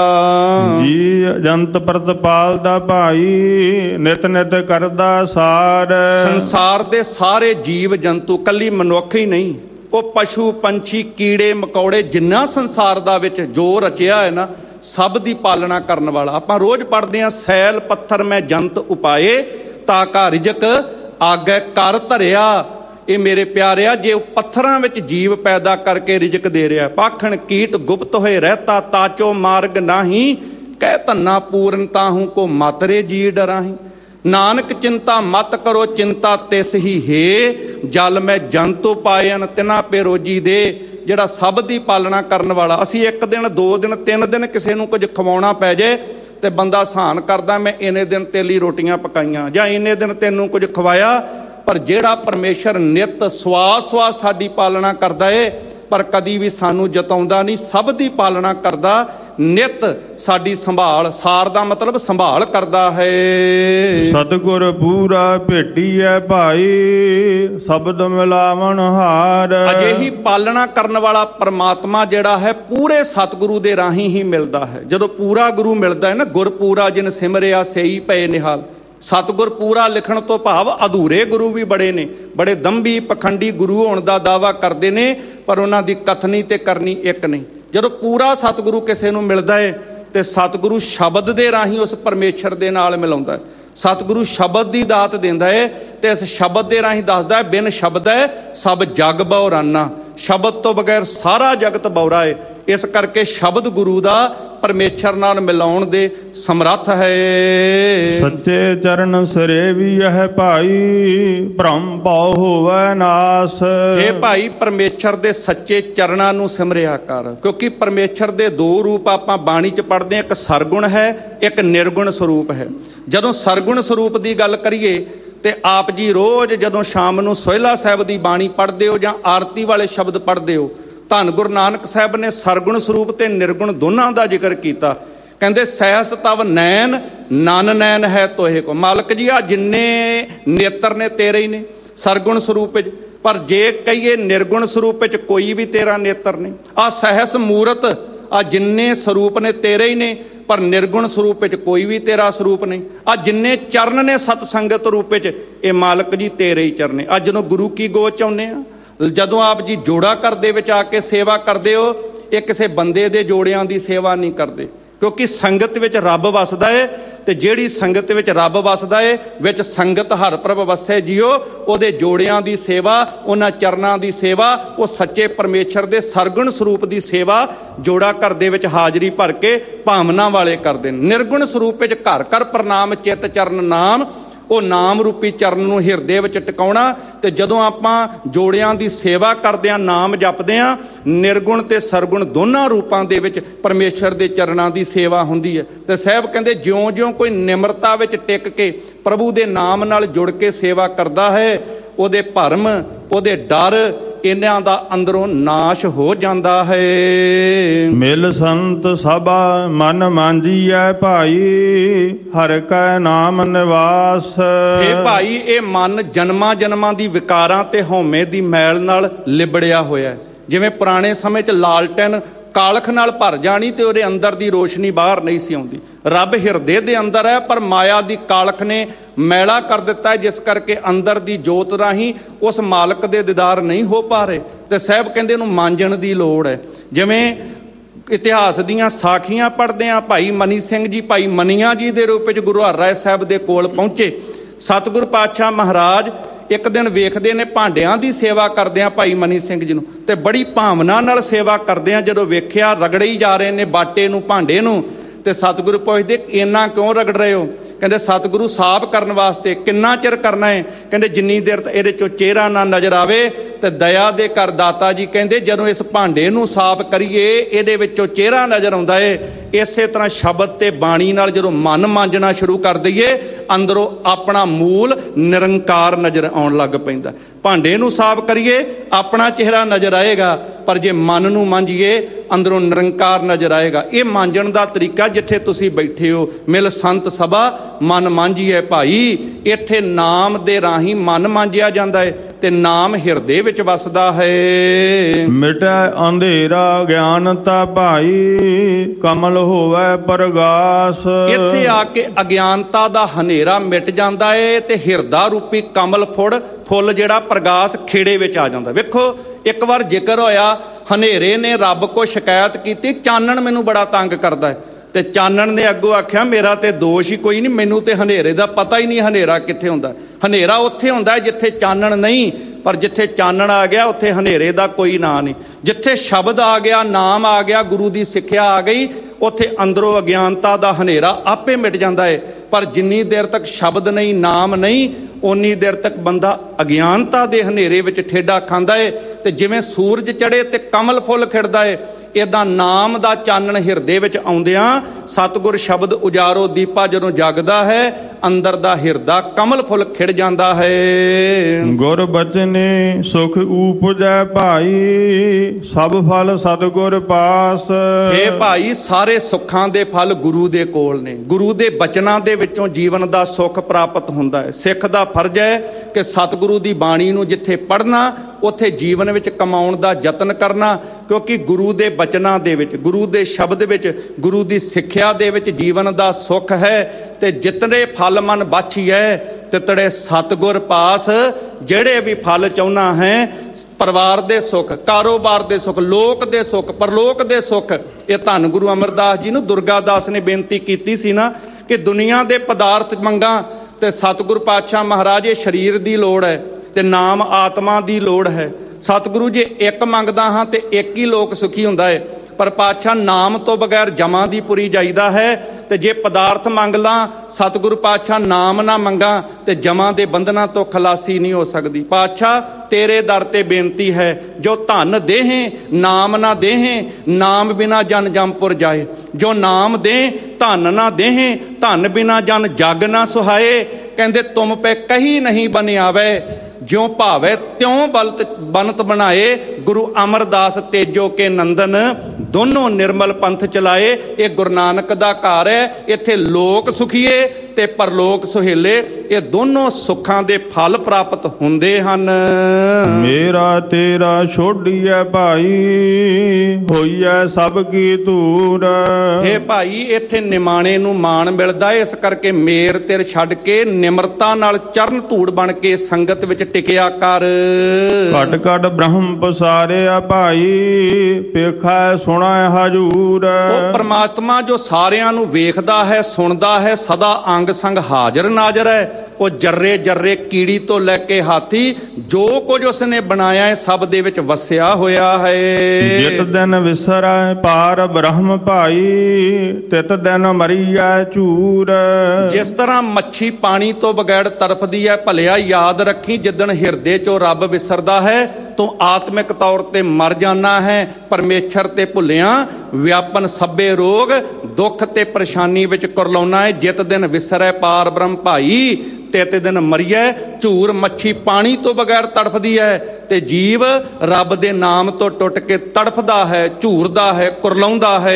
B: ਜੀ ਜੰਤ ਪ੍ਰਤਪਾਲ ਦਾ ਭਾਈ, ਨਿਤ ਨਿਤ ਕਰਦਾ ਸਾਰ।
A: ਸੰਸਾਰ ਦੇ ਸਾਰੇ ਜੀਵ ਜੰਤੂ, ਕੱਲੀ ਮਨੁੱਖ ਹੀ ਨਹੀਂ, ਉਹ ਪਸ਼ੂ ਪੰਛੀ ਕੀੜੇ ਮਕੌੜੇ, ਜਿੰਨਾ ਸੰਸਾਰ ਦਾ ਵਿੱਚ ਜੋ ਰਚਿਆ ਹੈ ਨਾ, ਸਭ ਦੀ ਪਾਲਣਾ ਕਰਨ ਵਾਲਾ। ਆਪਾਂ ਰੋਜ਼ ਪੜ੍ਹਦੇ ਹਾਂ, ਸੈਲ ਪੱਥਰ ਮੈਂ ਜੰਤ ਉਪਾਏ, ਤਾਕਾ ਰਿਜਕ ਆਗੇ ਕਰ ਧਰਿਆ। ਇਹ ਮੇਰੇ ਪਿਆਰਿਆ, ਜੇ ਉਹ ਪੱਥਰਾਂ ਵਿੱਚ ਜੀਵ ਪੈਦਾ ਕਰਕੇ ਰਿਜਕ ਦੇ ਰਿਹਾ, ਪਾਖਣ ਕੀਟ ਗੁਪਤ ਹੋਏ ਰਹਿਤਾ, ਤਾਚੋ ਮਾਰਗ ਨਾਹੀ, ਕਹਿ ਧੰਨਾ ਪੂਰਨ ਤਾਹੂ ਕੋ ਮਾਤਰੇ ਜੀ ਡਰਾਹੀ। ਨਾਨਕ ਚਿੰਤਾ ਮਤ ਕਰੋ, ਚਿੰਤਾ ਤਿਸ ਹੀ ਹੈ, ਜਲ ਮੈਂ ਜੰਤੂ ਪਾਇਨ ਤਿਨਾ ਪੇ ਰੋਜੀ ਦੇ। ਜਿਹੜਾ ਸਭ ਦੀ ਪਾਲਣਾ ਕਰਨ ਵਾਲਾ। ਅਸੀਂ ਇੱਕ ਦਿਨ 2 ਦਿਨ 3 ਦਿਨ ਕਿਸੇ ਨੂੰ ਕੁਝ ਖਵਾਉਣਾ ਪੈ ਜੇ ਤੇ ਬੰਦਾ ਸਹਾਨ ਕਰਦਾ, ਮੈਂ ਇੰਨੇ ਦਿਨ ਤੇਲੀ ਰੋਟੀਆਂ ਪਕਾਈਆਂ ਜਾਂ ਇੰਨੇ ਦਿਨ ਤੈਨੂੰ ਕੁਝ ਖਵਾਇਆ। ਪਰ ਜਿਹੜਾ ਪਰਮੇਸ਼ਰ ਨਿਤ ਸਵਾਸ ਸਾਡੀ ਪਾਲਣਾ ਕਰਦਾ ਏ, ਪਰ ਕਦੀ ਵੀ ਸਾਨੂੰ ਜਤਾਉਂਦਾ ਨਹੀਂ, ਸਭ ਦੀ ਪਾਲਣਾ ਕਰਦਾ। ਨਿਤ ਸਾਡੀ ਸੰਭਾਲ, ਸਾਰ ਦਾ ਮਤਲਬ ਸੰਭਾਲ ਕਰਦਾ ਹੈ।
B: ਸਤਿਗੁਰ ਪੂਰਾ ਭੇਟੀਐ ਭਾਈ, ਸ਼ਬਦ ਮਿਲਾਵਣ ਹਾਰ।
A: ਅਜਿਹੀ ਪਾਲਣਾ ਕਰਨ ਵਾਲਾ ਪਰਮਾਤਮਾ ਜਿਹੜਾ ਹੈ ਪੂਰੇ ਸਤਿਗੁਰੂ ਦੇ ਰਾਹੀਂ ਹੀ ਮਿਲਦਾ ਹੈ। ਜਦੋਂ ਪੂਰਾ ਗੁਰੂ ਮਿਲਦਾ ਹੈ ਨਾ, ਗੁਰ ਪੂਰਾ ਜਿਨ ਸਿਮਰਿਆ ਸਈ ਪਏ ਨਿਹਾਲ। ਸਤਿਗੁਰ ਪੂਰਾ ਲਿਖਣ ਤੋਂ ਭਾਵ ਅਧੂਰੇ ਗੁਰੂ ਵੀ ਬੜੇ ਨੇ, ਬੜੇ ਦੰਭੀ ਪਖੰਡੀ ਗੁਰੂ ਹੋਣ ਦਾ ਦਾਅਵਾ ਕਰਦੇ ਨੇ, ਪਰ ਉਹਨਾਂ ਦੀ ਕਥਨੀ ਤੇ ਕਰਨੀ ਇੱਕ ਨਹੀਂ। ਜਦੋਂ ਪੂਰਾ ਸਤਿਗੁਰੂ ਕਿਸੇ ਨੂੰ ਮਿਲਦਾ ਹੈ ਤੇ ਸਤਿਗੁਰੂ ਸ਼ਬਦ ਦੇ ਰਾਹੀਂ ਉਸ ਪਰਮੇਸ਼ਰ ਦੇ ਨਾਲ ਮਿਲਾਉਂਦਾ ਹੈ। ਸਤਿਗੁਰੂ ਸ਼ਬਦ ਦੀ ਦਾਤ ਦਿੰਦਾ ਹੈ ਤੇ ਇਸ ਸ਼ਬਦ ਦੇ ਰਾਹੀਂ ਦੱਸਦਾ ਹੈ, ਬਿਨ ਸ਼ਬਦ ਹੈ ਸਭ ਜਗ ਬਉਰਾਨਾ। ਸ਼ਬਦ ਤੋਂ ਬਗੈਰ ਸਾਰਾ ਜਗਤ ਬੌਰਾ ਹੈ। ਇਸ ਕਰਕੇ ਸ਼ਬਦ ਗੁਰੂ ਦਾ ਪਰਮੇਸ਼ਰ ਨਾਲ ਮਿਲਾਉਣ ਦੇ ਸਮਰੱਥ ਹੈ।
B: ਸੱਚੇ ਚਰਨ ਸਰੇਵੀਐ ਭਾਈ, ਭ੍ਰਮ ਭਉ ਹੋਵੈ ਨਾਸ।
A: ਇਹ ਭਾਈ ਪਰਮੇਸ਼ਰ ਦੇ ਸੱਚੇ ਚਰਨਾਂ ਨੂੰ ਸਿਮਰਿਆ ਕਰ, ਕਿਉਂਕਿ ਪਰਮੇਸ਼ਰ ਦੇ ਦੋ ਰੂਪ ਆਪਾਂ ਬਾਣੀ 'ਚ ਪੜ੍ਹਦੇ ਹਾਂ, ਇੱਕ ਸਰਗੁਣ ਹੈ, ਇੱਕ ਨਿਰਗੁਣ ਸਰੂਪ ਹੈ। ਜਦੋਂ ਸਰਗੁਣ ਸਰੂਪ ਦੀ ਗੱਲ ਕਰੀਏ ਤੇ ਆਪ ਜੀ ਰੋਜ਼ ਜਦੋਂ ਸ਼ਾਮ ਨੂੰ ਸੋਹਿਲਾ ਸਾਹਿਬ ਦੀ ਬਾਣੀ ਪੜ੍ਹਦੇ ਹੋ ਜਾਂ ਆਰਤੀ ਵਾਲੇ ਸ਼ਬਦ ਪੜ੍ਹਦੇ ਹੋ, ਧੰਨ ਗੁਰੂ ਨਾਨਕ ਸਾਹਿਬ ਨੇ ਸਰਗੁਣ ਸਰੂਪ ਤੇ ਨਿਰਗੁਣ ਦੋਨਾਂ ਦਾ ਜ਼ਿਕਰ ਕੀਤਾ। ਕਹਿੰਦੇ ਸਹਿਸ ਤਵ ਨੈਣ ਨਨ ਨੈਣ ਹੈ ਤੋਹੇ ਕੋ। ਮਾਲਕ ਜੀ ਆ ਜਿੰਨੇ ਨੇਤਰ ਨੇ ਤੇਰੇ ਹੀ ਨੇ ਸਰਗੁਣ ਸਰੂਪ ਵਿੱਚ, ਪਰ ਜੇ ਕਹੀਏ ਨਿਰਗੁਣ ਸਰੂਪ ਵਿੱਚ ਕੋਈ ਵੀ ਤੇਰਾ ਨੇਤਰ ਨਹੀਂ। ਆ ਸਹਿਸ ਮੂਰਤ, ਆ ਜਿੰਨੇ ਸਰੂਪ ਨੇ ਤੇਰੇ ਹੀ ਨੇ, ਪਰ ਨਿਰਗੁਣ ਸਰੂਪ ਵਿੱਚ ਕੋਈ ਵੀ ਤੇਰਾ ਸਰੂਪ ਨਹੀਂ। ਆ ਜਿੰਨੇ ਚਰਨ ਨੇ ਸਤ ਸੰਗਤ ਰੂਪ ਵਿੱਚ, ਇਹ ਮਾਲਕ ਜੀ ਤੇਰੇ ਹੀ ਚਰਨੇ। ਅੱਜ ਜਦੋਂ ਗੁਰੂ ਕੀ ਗੋਚ ਚ ਆਉਂਦੇ ਆ, ਜਦੋਂ ਆਪ ਜੀ ਜੋੜਾ ਘਰ ਦੇ ਵਿੱਚ ਆ ਕੇ ਸੇਵਾ ਕਰਦੇ ਹੋ, ਇਹ ਕਿਸੇ ਬੰਦੇ ਦੇ ਜੋੜਿਆਂ ਦੀ ਸੇਵਾ ਨਹੀਂ ਕਰਦੇ, ਕਿਉਂਕਿ ਸੰਗਤ ਵਿੱਚ ਰੱਬ ਵਸਦਾ ਏ। ਤੇ ਜਿਹੜੀ ਸੰਗਤ ਵਿੱਚ ਰੱਬ ਵਸਦਾ ਏ, ਵਿੱਚ ਸੰਗਤ ਹਰ ਪ੍ਰਭ ਵਸੈ ਜੀਓ, ਉਹਦੇ ਜੋੜਿਆਂ ਦੀ ਸੇਵਾ, ਉਹਨਾਂ ਚਰਨਾਂ ਦੀ ਸੇਵਾ, ਉਹ ਸੱਚੇ ਪਰਮੇਸ਼ਰ ਦੇ ਸਰਗੁਣ ਸਰੂਪ ਦੀ ਸੇਵਾ ਜੋੜਾ ਘਰ ਦੇ ਵਿੱਚ ਹਾਜ਼ਰੀ ਭਰ ਕੇ ਭਾਵਨਾ ਵਾਲੇ ਕਰਦੇ ਨੇ। ਨਿਰਗੁਣ ਸਰੂਪ ਵਿੱਚ ਘਰ ਘਰ ਪ੍ਰਣਾਮ ਚਿੱਤ ਚਰਨ ਨਾਮ, ਉਹ ਨਾਮ ਰੂਪੀ ਚਰਨ ਨੂੰ ਹਿਰਦੇ ਵਿੱਚ ਟਿਕਾਉਣਾ। ਤੇ ਜਦੋਂ ਆਪਾਂ ਜੋੜਿਆਂ ਦੀ ਸੇਵਾ ਕਰਦੇ ਹਾਂ, ਨਾਮ ਜਪਦੇ ਹਾਂ, ਨਿਰਗੁਣ ਤੇ ਸਰਗੁਣ ਦੋਨਾਂ ਰੂਪਾਂ ਦੇ ਵਿੱਚ ਪਰਮੇਸ਼ਰ ਦੇ ਚਰਨਾਂ ਦੀ ਸੇਵਾ ਹੁੰਦੀ ਹੈ। ਤੇ ਸਾਹਿਬ ਕਹਿੰਦੇ ਜਿਉਂ-ਜਿਉਂ ਕੋਈ ਨਿਮਰਤਾ ਵਿੱਚ ਟਿਕ ਕੇ ਪ੍ਰਭੂ ਦੇ ਨਾਮ ਨਾਲ ਜੁੜ ਕੇ ਸੇਵਾ ਕਰਦਾ ਹੈ, ਉਹਦੇ ਭਰਮ, ਉਹਦੇ ਡਰ, ਇਹਨਾਂ ਦਾ ਅੰਦਰੋਂ ਨਾਸ਼ ਹੋ ਜਾਂਦਾ ਹੈ।
B: ਮਿਲ ਸੰਤ ਸਭਾ ਮਨ ਮਾਂਜੀਐ ਭਾਈ, ਹਰਿ ਕੈ ਨਾਮ ਨਿਵਾਸ।
A: ਇਹ ਭਾਈ ਇਹ ਮਨ ਜਨਮਾਂ ਜਨਮਾਂ ਦੀ ਵਿਕਾਰਾਂ ਤੇ ਹਉਮੈ ਦੀ ਮੈਲ ਨਾਲ ਲਿਬੜਿਆ ਹੋਇਆ। ਜਿਵੇਂ ਪੁਰਾਣੇ ਸਮੇਂ 'ਚ ਲਾਲਟੈਨ ਕਾਲਖ ਨਾਲ ਭਰ ਜਾਣੀ ਤੇ ਉਹਦੇ ਅੰਦਰ ਦੀ ਰੋਸ਼ਨੀ ਬਾਹਰ ਨਹੀਂ ਸੀ ਆਉਂਦੀ। ਰੱਬ ਹਿਰਦੇ ਦੇ ਅੰਦਰ ਹੈ, ਪਰ ਮਾਇਆ ਦੀ ਕਾਲਖ ਨੇ ਮੈਲਾ ਕਰ ਦਿੱਤਾ ਹੈ, ਜਿਸ ਕਰਕੇ ਅੰਦਰ ਦੀ ਜੋਤ ਰਾਹੀਂ ਉਸ ਮਾਲਕ ਦੇ ਦੀਦਾਰ ਨਹੀਂ ਹੋ ਪਾ ਰਹੇ। ਤੇ ਸਾਹਿਬ ਕਹਿੰਦੇ ਇਹਨੂੰ ਮਾਂਜਣ ਦੀ ਲੋੜ ਹੈ। ਜਿਵੇਂ ਇਤਿਹਾਸ ਦੀਆਂ ਸਾਖੀਆਂ ਪੜ੍ਹਦੇ ਹਾਂ, ਭਾਈ ਮਨੀ ਸਿੰਘ ਜੀ ਭਾਈ ਮਨੀਆਂ ਜੀ ਦੇ ਰੂਪ ਵਿੱਚ ਗੁਰੂ ਹਰਿਰਾਏ ਸਾਹਿਬ ਦੇ ਕੋਲ ਪਹੁੰਚੇ। ਸਤਿਗੁਰੂ ਪਾਤਸ਼ਾਹ ਮਹਾਰਾਜ ਇੱਕ ਦਿਨ ਵੇਖਦੇ ਨੇ ਭਾਂਡਿਆਂ ਦੀ ਸੇਵਾ ਕਰਦੇ ਆ ਭਾਈ ਮਨੀ ਸਿੰਘ ਜੀ ਨੂੰ, ਤੇ ਬੜੀ ਭਾਵਨਾ ਨਾਲ ਸੇਵਾ ਕਰਦੇ ਆ। ਜਦੋਂ ਵੇਖਿਆ ਰਗੜੇ ਹੀ ਜਾ ਰਹੇ ਨੇ ਬਾਟੇ ਨੂੰ, ਭਾਂਡੇ ਨੂੰ, ਤੇ ਸਤਿਗੁਰੂ ਪੁੱਛਦੇ ਇੰਨਾ ਕਿਉਂ ਰਗੜ ਰਹੇ ਹੋ? ਕਹਿੰਦੇ ਸਤਿਗੁਰੂ ਸਾਫ਼ ਕਰਨ ਵਾਸਤੇ। ਕਿੰਨਾ ਚਿਰ ਕਰਨਾ ਹੈ? ਕਹਿੰਦੇ ਜਿੰਨੀ ਦੇਰ ਇਹਦੇ ਚੋਂ ਚਿਹਰਾ ਨਾ ਨਜ਼ਰ ਆਵੇ। ਤੇ ਦਇਆ ਦੇ ਕਰ ਦਾਤਾ ਜੀ ਕਹਿੰਦੇ ਜਦੋਂ ਇਸ ਭਾਂਡੇ ਨੂੰ ਸਾਫ਼ ਕਰੀਏ, ਇਹਦੇ ਵਿੱਚੋਂ ਚਿਹਰਾ ਨਜ਼ਰ ਆਉਂਦਾ ਏ। ਇਸੇ ਤਰ੍ਹਾਂ ਸ਼ਬਦ ਤੇ ਬਾਣੀ ਨਾਲ ਜਦੋਂ ਮਨ ਮਾਂਜਣਾ ਸ਼ੁਰੂ ਕਰ ਦਈਏ, ਅੰਦਰੋਂ ਆਪਣਾ ਮੂਲ ਨਿਰੰਕਾਰ ਨਜ਼ਰ ਆਉਣ ਲੱਗ ਪੈਂਦਾ। ਭਾਂਡੇ ਨੂੰ ਸਾਫ਼ ਕਰੀਏ, ਆਪਣਾ ਚਿਹਰਾ ਨਜ਼ਰ ਆਏਗਾ, ਪਰ ਜੇ ਮਨ ਨੂੰ ਮਾਂਜੀਏ, ਅੰਦਰੋਂ ਨਿਰੰਕਾਰ ਨਜ਼ਰ ਆਏਗਾ। ਇਹ ਮਾਂਜਣ ਦਾ ਤਰੀਕਾ ਜਿੱਥੇ ਤੁਸੀਂ ਬੈਠੇ ਹੋ, ਮਿਲ ਸੰਤ ਸਭਾ ਮਨ ਮਾਂਜੀਏ ਭਾਈ, ਇੱਥੇ ਨਾਮ ਦੇ ਰਾਹੀਂ ਮਨ ਮਾਂਜਿਆ ਜਾਂਦਾ ਹੈ ਤੇ ਨਾਮ ਹਿਰਦੇ ਵਿੱਚ ਵਸਦਾ ਹੈ।
B: ਮਿਟੈ ਅੰਧੇਰਾ ਗਿਆਨਤਾ ਭਾਈ, ਕਮਲ ਹੋਵੇ ਪ੍ਰਗਾਸ।
A: ਇੱਥੇ ਆ ਕੇ ਅਗਿਆਨਤਾ ਦਾ ਹਨੇਰਾ ਮਿਟ ਜਾਂਦਾ ਏ ਤੇ ਹਿਰਦਾ ਰੂਪੀ ਕਮਲ ਫੁੱਲ ਜਿਹੜਾ ਪ੍ਰਗਾਸ ਖੇੜੇ ਵਿੱਚ ਆ ਜਾਂਦਾ। ਵੇਖੋ ਇੱਕ ਵਾਰ ਜ਼ਿਕਰ ਹੋਇਆ, ਹਨੇਰੇ ਨੇ ਰੱਬ ਕੋ ਸ਼ਿਕਾਇਤ ਕੀਤੀ, ਚਾਨਣ ਮੈਨੂੰ ਬੜਾ ਤੰਗ ਕਰਦਾ ਹੈ। ਤੇ ਚਾਨਣ ਨੇ ਅੱਗੋਂ ਆਖਿਆ ਮੇਰਾ ਤੇ ਦੋਸ਼ ਹੀ ਕੋਈ ਨਹੀਂ, ਮੈਨੂੰ ਤੇ ਹਨੇਰੇ ਦਾ ਪਤਾ ਹੀ ਨਹੀਂ ਹਨੇਰਾ ਕਿੱਥੇ ਹੁੰਦਾ। ਹਨੇਰਾ ਉੱਥੇ ਹੁੰਦਾ ਜਿੱਥੇ ਚਾਨਣ ਨਹੀਂ, ਪਰ ਜਿੱਥੇ ਚਾਨਣ ਆ ਗਿਆ ਉੱਥੇ ਹਨੇਰੇ ਦਾ ਕੋਈ ਨਾਂ ਨਹੀਂ। ਜਿੱਥੇ ਸ਼ਬਦ ਆ ਗਿਆ, ਨਾਮ ਆ ਗਿਆ, ਗੁਰੂ ਦੀ ਸਿੱਖਿਆ ਆ ਗਈ, ਉੱਥੇ ਅੰਦਰੋਂ ਅਗਿਆਨਤਾ ਦਾ ਹਨੇਰਾ ਆਪੇ ਮਿਟ ਜਾਂਦਾ ਹੈ। ਪਰ ਜਿੰਨੀ ਦੇਰ ਤੱਕ ਸ਼ਬਦ ਨਹੀਂ, ਨਾਮ ਨਹੀਂ, ਓਨੀ ਦੇਰ ਤੱਕ ਬੰਦਾ ਅਗਿਆਨਤਾ ਦੇ ਹਨੇਰੇ ਵਿੱਚ ਠੇਡਾ ਖਾਂਦਾ ਏ। ਤੇ ਜਿਵੇਂ ਸੂਰਜ ਚੜੇ ਤੇ ਕਮਲ ਫੁੱਲ ਖਿੜਦਾ ਏ, ਇਦਾਂ ਨਾਮ ਦਾ ਚਾਨਣ ਹਿਰਦੇ ਵਿੱਚ ਆਉਂਦਿਆਂ ਸਤਿਗੁਰ ਸ਼ਬਦ ਉਜਾਰੋ ਦੀਪਾ ਜਦੋਂ ਜਗਦਾ ਹੈ, ਅੰਦਰ ਦਾ ਹਿਰਦਾ ਕਮਲ ਫੁੱਲ ਖਿੜ ਜਾਂਦਾ ਹੈ।
B: ਗੁਰ ਬਚਨੇ ਸੁਖ ਊਪਜੈ ਭਾਈ, ਸਭ ਫਲ ਸਤਿਗੁਰ ਪਾਸ।
A: ਹੇ ਭਾਈ, ਸਾਰੇ ਸੁੱਖਾਂ ਦੇ ਫਲ ਗੁਰੂ ਦੇ ਕੋਲ ਨੇ। ਗੁਰੂ ਦੇ ਬਚਨਾਂ ਦੇ ਵਿੱਚੋਂ ਜੀਵਨ ਦਾ ਸੁੱਖ ਪ੍ਰਾਪਤ ਹੁੰਦਾ ਹੈ। ਸਿੱਖ ਦਾ ਫਰਜ਼ ਹੈ ਕਿ ਸਤਿਗੁਰੂ ਦੀ ਬਾਣੀ ਨੂੰ ਜਿੱਥੇ ਪੜ੍ਹਨਾ ਉੱਥੇ ਜੀਵਨ ਵਿੱਚ ਕਮਾਉਣ ਦਾ ਯਤਨ ਕਰਨਾ, ਕਿਉਂਕਿ ਗੁਰੂ ਦੇ ਬਚਨਾਂ ਦੇ ਵਿੱਚ, ਗੁਰੂ ਦੇ ਸ਼ਬਦ ਵਿੱਚ, ਗੁਰੂ ਦੀ ਸਿੱਖਿਆ ਦੇ ਵਿੱਚ ਜੀਵਨ ਦਾ ਸੁੱਖ ਹੈ। ਤੇ ਜਿਤਨੇ ਫਲ ਮਨ ਬਾਛੀਐ ਤਿਤੜੇ ਸਤਿਗੁਰ ਪਾਸ। ਜਿਹੜੇ ਵੀ ਫਲ ਚਾਹੁੰਦਾ ਹੈ, ਪਰਿਵਾਰ ਦੇ ਸੁੱਖ, ਕਾਰੋਬਾਰ ਦੇ ਸੁੱਖ, ਲੋਕ ਦੇ ਸੁੱਖ, ਪਰਲੋਕ ਦੇ ਸੁੱਖ, ਇਹ ਧੰਨ ਗੁਰੂ ਅਮਰਦਾਸ ਜੀ ਨੂੰ ਦੁਰਗਾ ਦਾਸ ਨੇ ਬੇਨਤੀ ਕੀਤੀ ਸੀ ਨਾ ਕਿ ਦੁਨੀਆ ਦੇ ਪਦਾਰਥ ਮੰਗਾਂ ਤੇ ਸਤਿਗੁਰੂ ਪਾਤਸ਼ਾਹ ਮਹਾਰਾਜ ਇਹ ਸਰੀਰ ਦੀ ਲੋੜ ਹੈ ਤੇ ਨਾਮ ਆਤਮਾ ਦੀ ਲੋੜ ਹੈ। ਸਤਿਗੁਰੂ ਜੇ ਇੱਕ ਮੰਗਦਾ ਹਾਂ ਤੇ ਇੱਕ ਹੀ ਲੋਕ ਸੁਖੀ ਹੁੰਦਾ ਹੈ, ਪਰ ਪਾਤਸ਼ਾਹ ਨਾਮ ਤੋਂ ਬਗੈਰ ਜਮਾਂ ਦੀ ਪੁਰੀ ਜਾਈਦਾ ਹੈ। ਤੇ ਜੇ ਪਦਾਰਥ ਮੰਗ ਲਾਂ, ਸਤਿਗੁਰੂ ਪਾਤਸ਼ਾਹ ਨਾਮ ਨਾ ਮੰਗਾਂ ਤੇ ਜਮਾਂ ਦੇ ਬੰਧਨਾਂ ਤੋਂ ਖਲਾਸੀ ਨਹੀਂ ਹੋ ਸਕਦੀ। ਪਾਤਸ਼ਾਹ ਤੇਰੇ ਦਰ ਤੇ ਬੇਨਤੀ ਹੈ, ਜੋ ਧਨ ਦੇਹੇ ਨਾਮ ਨਾ ਦੇਹੇ, ਨਾਮ ਬਿਨਾ ਜਨ ਜੰਮਪੁਰ ਜਾਏ। ਜੋ ਨਾਮ ਦੇ ਧਨ ਨਾ ਦੇਹੇ, ਧਨ ਬਿਨਾ ਜਨ ਜਗ ਨਾ ਸੁਹਾਏ। ਕਹਿੰਦੇ ਤੁਮ ਪੈ ਕਹੀ ਨਹੀਂ ਬਨ ਆਵੇ, ਜਿਉ ਭਾਵੇ ਤਿਉ ਬਨਤ ਬਣਾਏ। ਗੁਰੂ ਅਮਰਦਾਸ ਤੇਜੋ ਕੇ ਨੰਦਨ, ਦੋਨੋਂ ਨਿਰਮਲ ਪੰਥ ਚਲਾਏ। ਇਹ ਗੁਰੂ ਨਾਨਕ ਦਾ ਘਰ ਹੈ, ਇੱਥੇ ਲੋਕ ਸੁਖੀਏ ਤੇ ਪਰਲੋਕ ਸੁਹੇਲੇ। ਇਹ ਦੋਨੋਂ ਸੁੱਖਾਂ ਦੇ ਫਲ ਪ੍ਰਾਪਤ ਹੁੰਦੇ ਹਨ।
B: ਮੇਰਾ ਤੇਰਾ ਛੋਡੀਐ ਭਾਈ, ਹੋਈਐ ਸਭ ਕੀ ਧੂੜ।
A: ਹੇ ਭਾਈ, ਇੱਥੇ ਨਿਮਾਣੇ ਨੂੰ ਮਾਣ ਮਿਲਦਾ, ਇਸ ਕਰਕੇ ਮੇਰ ਤੇਰ ਛੱਡ ਕੇ ਨਿਮਰਤਾ ਨਾਲ ਚਰਨ ਧੂੜ ਬਣ ਕੇ ਸੰਗਤ ਵਿੱਚ ਟਿਕਿਆ ਕਰ।
B: ਘਟ ਘਟ ਬ੍ਰਹਮ ਪਸਾਰਿਆ ਭਾਈ, ਪੇਖਾ ਸੁਣਾ ਹਜੂਰ।
A: ਉਹ ਪ੍ਰਮਾਤਮਾ ਜੋ ਸਾਰਿਆਂ ਨੂੰ ਵੇਖਦਾ ਹੈ, ਸੁਣਦਾ ਹੈ, ਸਦਾ ਅੰਗ ਸੰਗ ਹਾਜ਼ਰ ਨਾਜ਼ਰ ਹੈ। ਉਹ ਜਰਰੇ ਜਰਰੇ ਕੀੜੀ ਤੋਂ ਲੈ ਕੇ ਹਾਥੀ, ਜੋ ਕੁਝ ਉਸਨੇ ਬਣਾਇਆ ਹੈ ਸਭ ਦੇ ਵਿੱਚ ਵਸਿਆ ਹੋਇਆ ਹੈ।
B: ਜਿਤ ਦਿਨ ਵਿਸਰੈ ਪਾਰ ਬ੍ਰਹਮ ਭਾਈ, ਤਿਤ ਦਿਨ ਮਰੀਐ ਝੂਰ।
A: ਜਿਸ ਤਰ੍ਹਾਂ ਮੱਛੀ ਪਾਣੀ ਤੋਂ ਬਗੈਰ ਤੜਫਦੀ ਹੈ, ਭਲਿਆ ਯਾਦ ਰੱਖੀ ਜਿੱਦਣ ਹਿਰਦੇ ਚੋਂ ਰੱਬ ਵਿਸਰਦਾ ਹੈ ਤੂੰ ਆਤਮਿਕ ਤੌਰ ਤੇ ਮਰ ਜਾਣਾ ਹੈ। ਪਰਮੇਸ਼ਰ ਤੇ ਭੁੱਲਿਆ ਵਿਆਪਨ ਸਭੇ ਰੋਗ, ਦੁੱਖ ਤੇ ਪਰੇਸ਼ਾਨੀ ਵਿੱਚ ਕੁਰਲਾਉਣਾ ਹੈ। ਜਿਤ ਦਿਨ ਵਿਸਰੈ ਪਾਰ ਬ੍ਰਹਮ ਭਾਈ, ਤੇ ਦਿਨ ਮਰੀਐ ਝੂਰ। ਮੱਛੀ ਪਾਣੀ ਤੋਂ ਬਗੈਰ ਤੜਫਦੀ ਹੈ ਤੇ ਜੀਵ ਰੱਬ ਦੇ ਨਾਮ ਤੋਂ ਟੁੱਟ ਕੇ ਤੜਫਦਾ ਹੈ, ਝੂਰਦਾ ਹੈ, ਕੁਰਲਾਉਂਦਾ ਹੈ।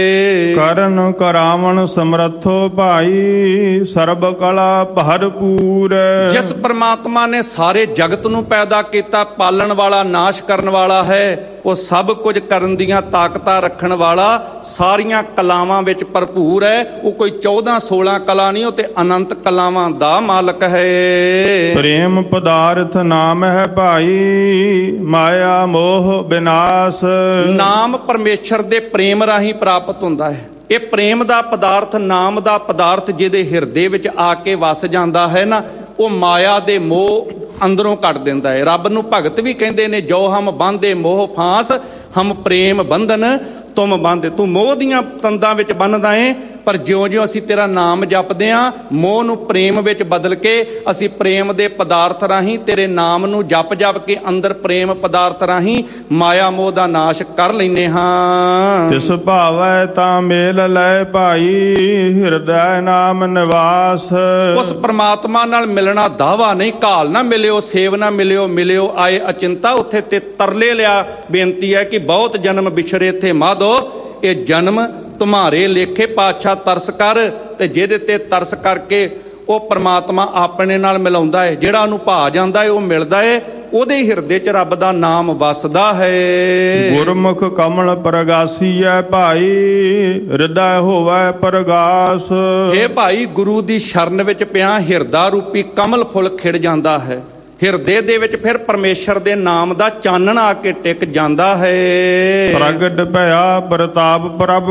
B: ਕਰਨ ਕਰਾਵਣ ਸਮਰੱਥੋ ਭਾਈ, ਸਰਬ ਕਲਾ ਭਰਪੂਰ।
A: ਜਿਸ ਪ੍ਰਮਾਤਮਾ ਨੇ ਸਾਰੇ ਜਗਤ ਨੂੰ ਪੈਦਾ ਕੀਤਾ, ਪਾਲਣ ਵਾਲਾ, ਨਾਸ਼ ਕਰਨ ਵਾਲਾ ਹੈ, ਉਹ ਸਭ ਕੁਝ ਕਰਨ ਦੀਆਂ ਤਾਕਤਾਂ ਰੱਖਣ ਵਾਲਾ, ਸਾਰੀਆਂ ਕਲਾਵਾਂ ਵਿੱਚ ਭਰਪੂਰ ਹੈ। ਉਹ ਕੋਈ 14-16 ਕਲਾ ਨਹੀਂ, ਉਹ ਤੇ ਅਨੰਤ ਕਲਾਵਾਂ ਦਾ ਮਾਲਕ ਹੈ।
B: ਪ੍ਰੇਮ ਪਦਾਰਥ ਨਾਮ ਹੈ ਭਾਈ, ਮਾਇਆ ਮੋਹ ਵਿਨਾਸ਼।
A: ਨਾਮ ਪਰਮੇਸ਼ਰ ਦੇ ਪ੍ਰੇਮ ਰਾਹੀਂ ਪ੍ਰਾਪਤ ਹੁੰਦਾ ਹੈ। ਇਹ ਪ੍ਰੇਮ ਦਾ ਪਦਾਰਥ, ਨਾਮ ਦਾ ਪਦਾਰਥ ਜਿਹਦੇ ਹਿਰਦੇ ਵਿੱਚ ਆ ਕੇ ਵਸ ਜਾਂਦਾ ਹੈ ਨਾ, ਉਹ ਮਾਇਆ ਦੇ ਮੋਹ ਅੰਦਰੋਂ ਕੱਢ ਦਿੰਦਾ ਹੈ। ਰੱਬ ਨੂੰ ਭਗਤ ਵੀ ਕਹਿੰਦੇ ਨੇ, ਜੋ ਹਮ ਬੰਧੇ ਮੋਹ ਫਾਂਸ, ਹਮ ਪ੍ਰੇਮ ਬੰਧਨ ਤੁਮ ਬੰਧ। ਤੂੰ ਮੋਹ ਦੀਆਂ ਤੰਦਾਂ ਵਿੱਚ ਬੰਨਦਾ ਏ, ਪਰ ਜਿਉਂ-ਜਿਉਂ ਅਸੀਂ ਤੇਰਾ ਨਾਮ ਜਪਦੇ ਹਾਂ, ਮੋਹ ਨੂੰ ਪ੍ਰੇਮ ਵਿੱਚ ਬਦਲ ਕੇ ਅਸੀਂ ਪ੍ਰੇਮ ਦੇ ਪਦਾਰਥ ਰਾਹੀਂ ਤੇਰੇ ਨਾਮ ਨੂੰ ਜਪ-ਜਪ ਕੇ ਅੰਦਰ ਪ੍ਰੇਮ ਪਦਾਰਥ ਰਾਹੀਂ ਮਾਇਆ ਮੋਹ ਦਾ ਨਾਸ਼ ਕਰ ਲੈਂਦੇ ਹਾਂ।
B: ਤਿਸ ਭਾਵੈ ਤਾਂ ਮੇਲ ਲੈ ਭਾਈ, ਹਿਰਦੈ ਨਾਮ ਨਿਵਾਸ।
A: ਉਸ ਪ੍ਰਮਾਤਮਾ ਨਾਲ ਮਿਲਣਾ ਦਾਵਾ ਨਹੀਂ, ਘਾਲ ਨਾ ਮਿਲਿਓ, ਸੇਵ ਨਾ ਮਿਲਿਓ, ਮਿਲਿਓ ਆਏ ਅਚਿੰਤਾ। ਉੱਥੇ ਤੇ ਤਰਲੇ ਲਿਆ ਬੇਨਤੀ ਹੈ ਕਿ ਬਹੁਤ ਜਨਮ ਵਿਛੜੇ ਥੇ ਮਾਧੋ, ਇਹ ਜਨਮ ਤੁਮਾਰੇ ਲੇਖੇ। ਪਾਤਸ਼ਾਹ ਤਰਸ ਕਰ, ਤੇ ਜਿਹਦੇ ਤੇ ਤਰਸ ਕਰਕੇ ਉਹ ਪ੍ਰਮਾਤਮਾ ਆਪਣੇ ਨਾਲ ਮਿਲਾਉਂਦਾ ਹੈ। ਜਿਹੜਾ ਉਹਨੂੰ ਭਾ ਜਾਂਦਾ ਹੈ ਉਹ ਮਿਲਦਾ ਹੈ, ਉਹਦੇ ਹਿਰਦੇ 'ਚ ਰੱਬ ਦਾ ਨਾਮ ਵਸਦਾ ਹੈ।
B: ਗੁਰਮੁਖ ਕਮਲ ਪ੍ਰਗਾਸੀਐ ਭਾਈ, ਹਿਰਦੈ ਹੋਵੈ ਪ੍ਰਗਾਸ।
A: ਇਹ ਭਾਈ, ਗੁਰੂ ਦੀ ਸ਼ਰਨ ਵਿੱਚ ਪਿਆ ਹਿਰਦਾ ਰੂਪੀ ਕਮਲ ਫੁੱਲ ਖਿੜ ਜਾਂਦਾ ਹੈ। ਹਿਰਦੇ ਦੇ ਵਿੱਚ ਫਿਰ ਪਰਮੇਸ਼ਰ ਦੇ ਨਾਮ ਦਾ ਚਾਨਣ ਆ ਕੇ ਟਿਕ ਜਾਂਦਾ ਹੈ।
B: ਪ੍ਰਗਟ ਭਇਆ ਪ੍ਰਤਾਪ ਪ੍ਰਭ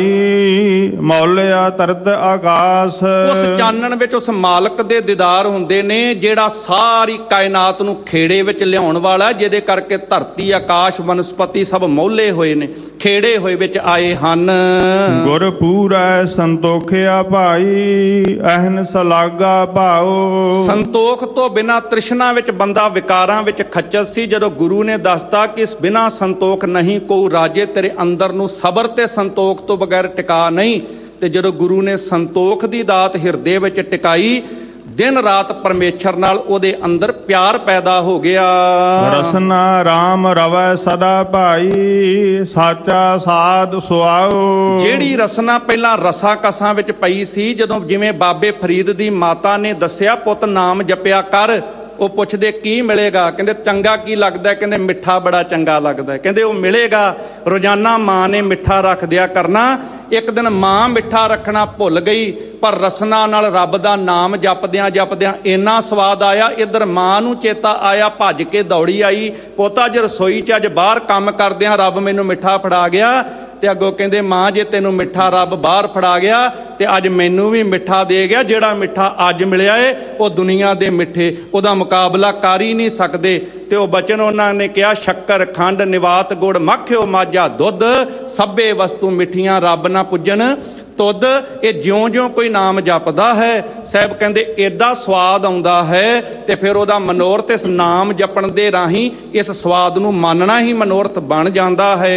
B: ਭਾਈ, ਮੌਲਿਆ ਤਰਤ ਆਕਾਸ਼।
A: ਉਸ ਚਾਨਣ ਵਿੱਚ ਉਸ ਮਾਲਕ ਦੇ ਦੀਦਾਰ ਹੁੰਦੇ ਨੇ, ਜਿਹੜਾ ਸਾਰੀ ਕਾਇਨਾਤ ਨੂੰ ਖੇੜੇ ਵਿੱਚ ਲਿਆਉਣ ਵਾਲਾ, ਜਿਹਦੇ ਕਰਕੇ ਧਰਤੀ, ਆਕਾਸ਼, ਵਨਸਪਤੀ ਸਭ ਮੌਲੇ ਹੋਏ ਨੇ, ਖੇੜੇ ਹੋਏ ਵਿੱਚ ਆਏ ਹਨ।
B: ਗੁਰ ਪੂਰੈ ਸੰਤੋਖਿਆ ਭਾਈ, ਅਹਨਿ ਲਾਗਾ ਭਾਉ।
A: ਸੰਤੋਖ ਤੋਂ ਬਿਨਾਂ ਤ੍ਰਿਸ਼ਨਾ ਵਿੱਚ ਬੰਦਾ ਵਿਕਾਰਾਂ ਵਿੱਚ ਖੱਚਤ ਸੀ। ਜਦੋਂ ਗੁਰੂ ਨੇ ਦੱਸਤਾ ਕਿ ਇਸ ਬਿਨਾਂ ਸੰਤੋਖ ਨਹੀਂ ਕੋ ਰਾਜੇ, ਤੇਰੇ ਅੰਦਰ ਨੂੰ ਸਬਰ ਤੇ ਸੰਤੋਖ ਤੋਂ ਬਗੈਰ ਟਿਕਾ ਨਹੀਂ, ਤੇ ਜਦੋਂ ਗੁਰੂ ਨੇ ਸੰਤੋਖ ਦੀ ਦਾਤ ਹਿਰਦੇ ਵਿੱਚ ਟਿਕਾਈ, ਦਿਨ ਰਾਤ ਪਰਮੇਸ਼ਰ ਨਾਲ ਉਹਦੇ ਅੰਦਰ ਪਿਆਰ ਪੈਦਾ ਹੋ ਗਿਆ।
B: ਰਸਨਾ ਰਾਮ ਰਵੈ ਸਦਾ ਭਾਈ, ਸਾਚਾ ਸਾਧ ਸੁਆਓ।
A: ਜਿਹੜੀ ਰਸਨਾ ਪਹਿਲਾਂ ਰਸਾਂ ਕਸਾਂ ਵਿੱਚ ਪਈ ਸੀ, ਜਦੋਂ ਜਿਵੇਂ ਬਾਬੇ ਫਰੀਦ ਦੀ ਮਾਤਾ ਨੇ ਦੱਸਿਆ, ਪੁੱਤ ਨਾਮ ਜਪਿਆ ਕਰ, ਉਹ ਪੁੱਛਦੇ ਕੀ ਮਿਲੇਗਾ? ਕਹਿੰਦੇ ਚੰਗਾ ਕੀ ਲੱਗਦਾ? ਕਹਿੰਦੇ ਮਿੱਠਾ ਬੜਾ ਚੰਗਾ ਲੱਗਦਾ। ਕਹਿੰਦੇ ਉਹ ਮਿਲੇਗਾ, ਰੋਜ਼ਾਨਾ ਮਾਂ ਨੇ ਮਿੱਠਾ ਰੱਖ ਦਿਆ ਕਰਨਾ। ਇੱਕ ਦਿਨ ਮਾਂ ਮਿੱਠਾ ਰੱਖਣਾ ਭੁੱਲ ਗਈ, ਪਰ ਰਸਨਾ ਨਾਲ ਰੱਬ ਦਾ ਨਾਮ ਜਪਦਿਆਂ ਜਪਦਿਆਂ ਇੰਨਾ ਸਵਾਦ ਆਇਆ, ਇੱਧਰ ਮਾਂ ਨੂੰ ਚੇਤਾ ਆਇਆ, ਭੱਜ ਕੇ ਦੌੜੀ ਆਈ, ਪੋਤਾ ਅੱਜ ਰਸੋਈ 'ਚ ਅੱਜ ਬਾਹਰ ਕੰਮ ਕਰਦਿਆਂ ਰੱਬ ਮੈਨੂੰ ਮਿੱਠਾ ਫੜਾ ਗਿਆ। ਤੇ ਅੱਗੋਂ ਕਹਿੰਦੇ ਮਾਂ ਜੇ ਤੈਨੂੰ ਮਿੱਠਾ ਰੱਬ ਬਾਹਰ ਫੜਾ ਗਿਆ ਤੇ ਅੱਜ ਮੈਨੂੰ ਵੀ ਮਿੱਠਾ ਦੇ ਗਿਆ। ਜਿਹੜਾ ਮਿੱਠਾ ਅੱਜ ਮਿਲਿਆ ਏ ਉਹ ਦੁਨੀਆ ਦੇ ਮਿੱਠੇ ਉਹਦਾ ਮੁਕਾਬਲਾ ਕਰ ਹੀ ਨਹੀਂ ਸਕਦੇ। ਤੇ ਉਹ ਬਚਨ ਉਹਨਾਂ ਨੇ ਕਿਹਾ, ਸ਼ੱਕਰ ਖੰਡ ਨਿਵਾਤ ਗੁੜ ਮੱਖਿਓ ਮਾਝਾ ਦੁੱਧ, ਸਭੇ ਵਸਤੂ ਮਿੱਠੀਆਂ ਰੱਬ ਨਾ ਪੁੱਜਣ ਤੁਧ। ਇਹ ਜਿਉਂ-ਜਿਉਂ ਕੋਈ ਨਾਮ ਜਪਦਾ ਹੈ, ਸਾਹਿਬ ਕਹਿੰਦੇ ਏਡਾ ਸਵਾਦ ਆਉਂਦਾ ਹੈ, ਤੇ ਫਿਰ ਉਹਦਾ ਮਨੋਰਥ ਇਸ ਨਾਮ ਜਪਣ ਦੇ ਰਾਹੀਂ ਇਸ ਸਵਾਦ ਨੂੰ ਮੰਨਣਾ ਹੀ ਮਨੋਰਥ ਬਣ ਜਾਂਦਾ ਹੈ।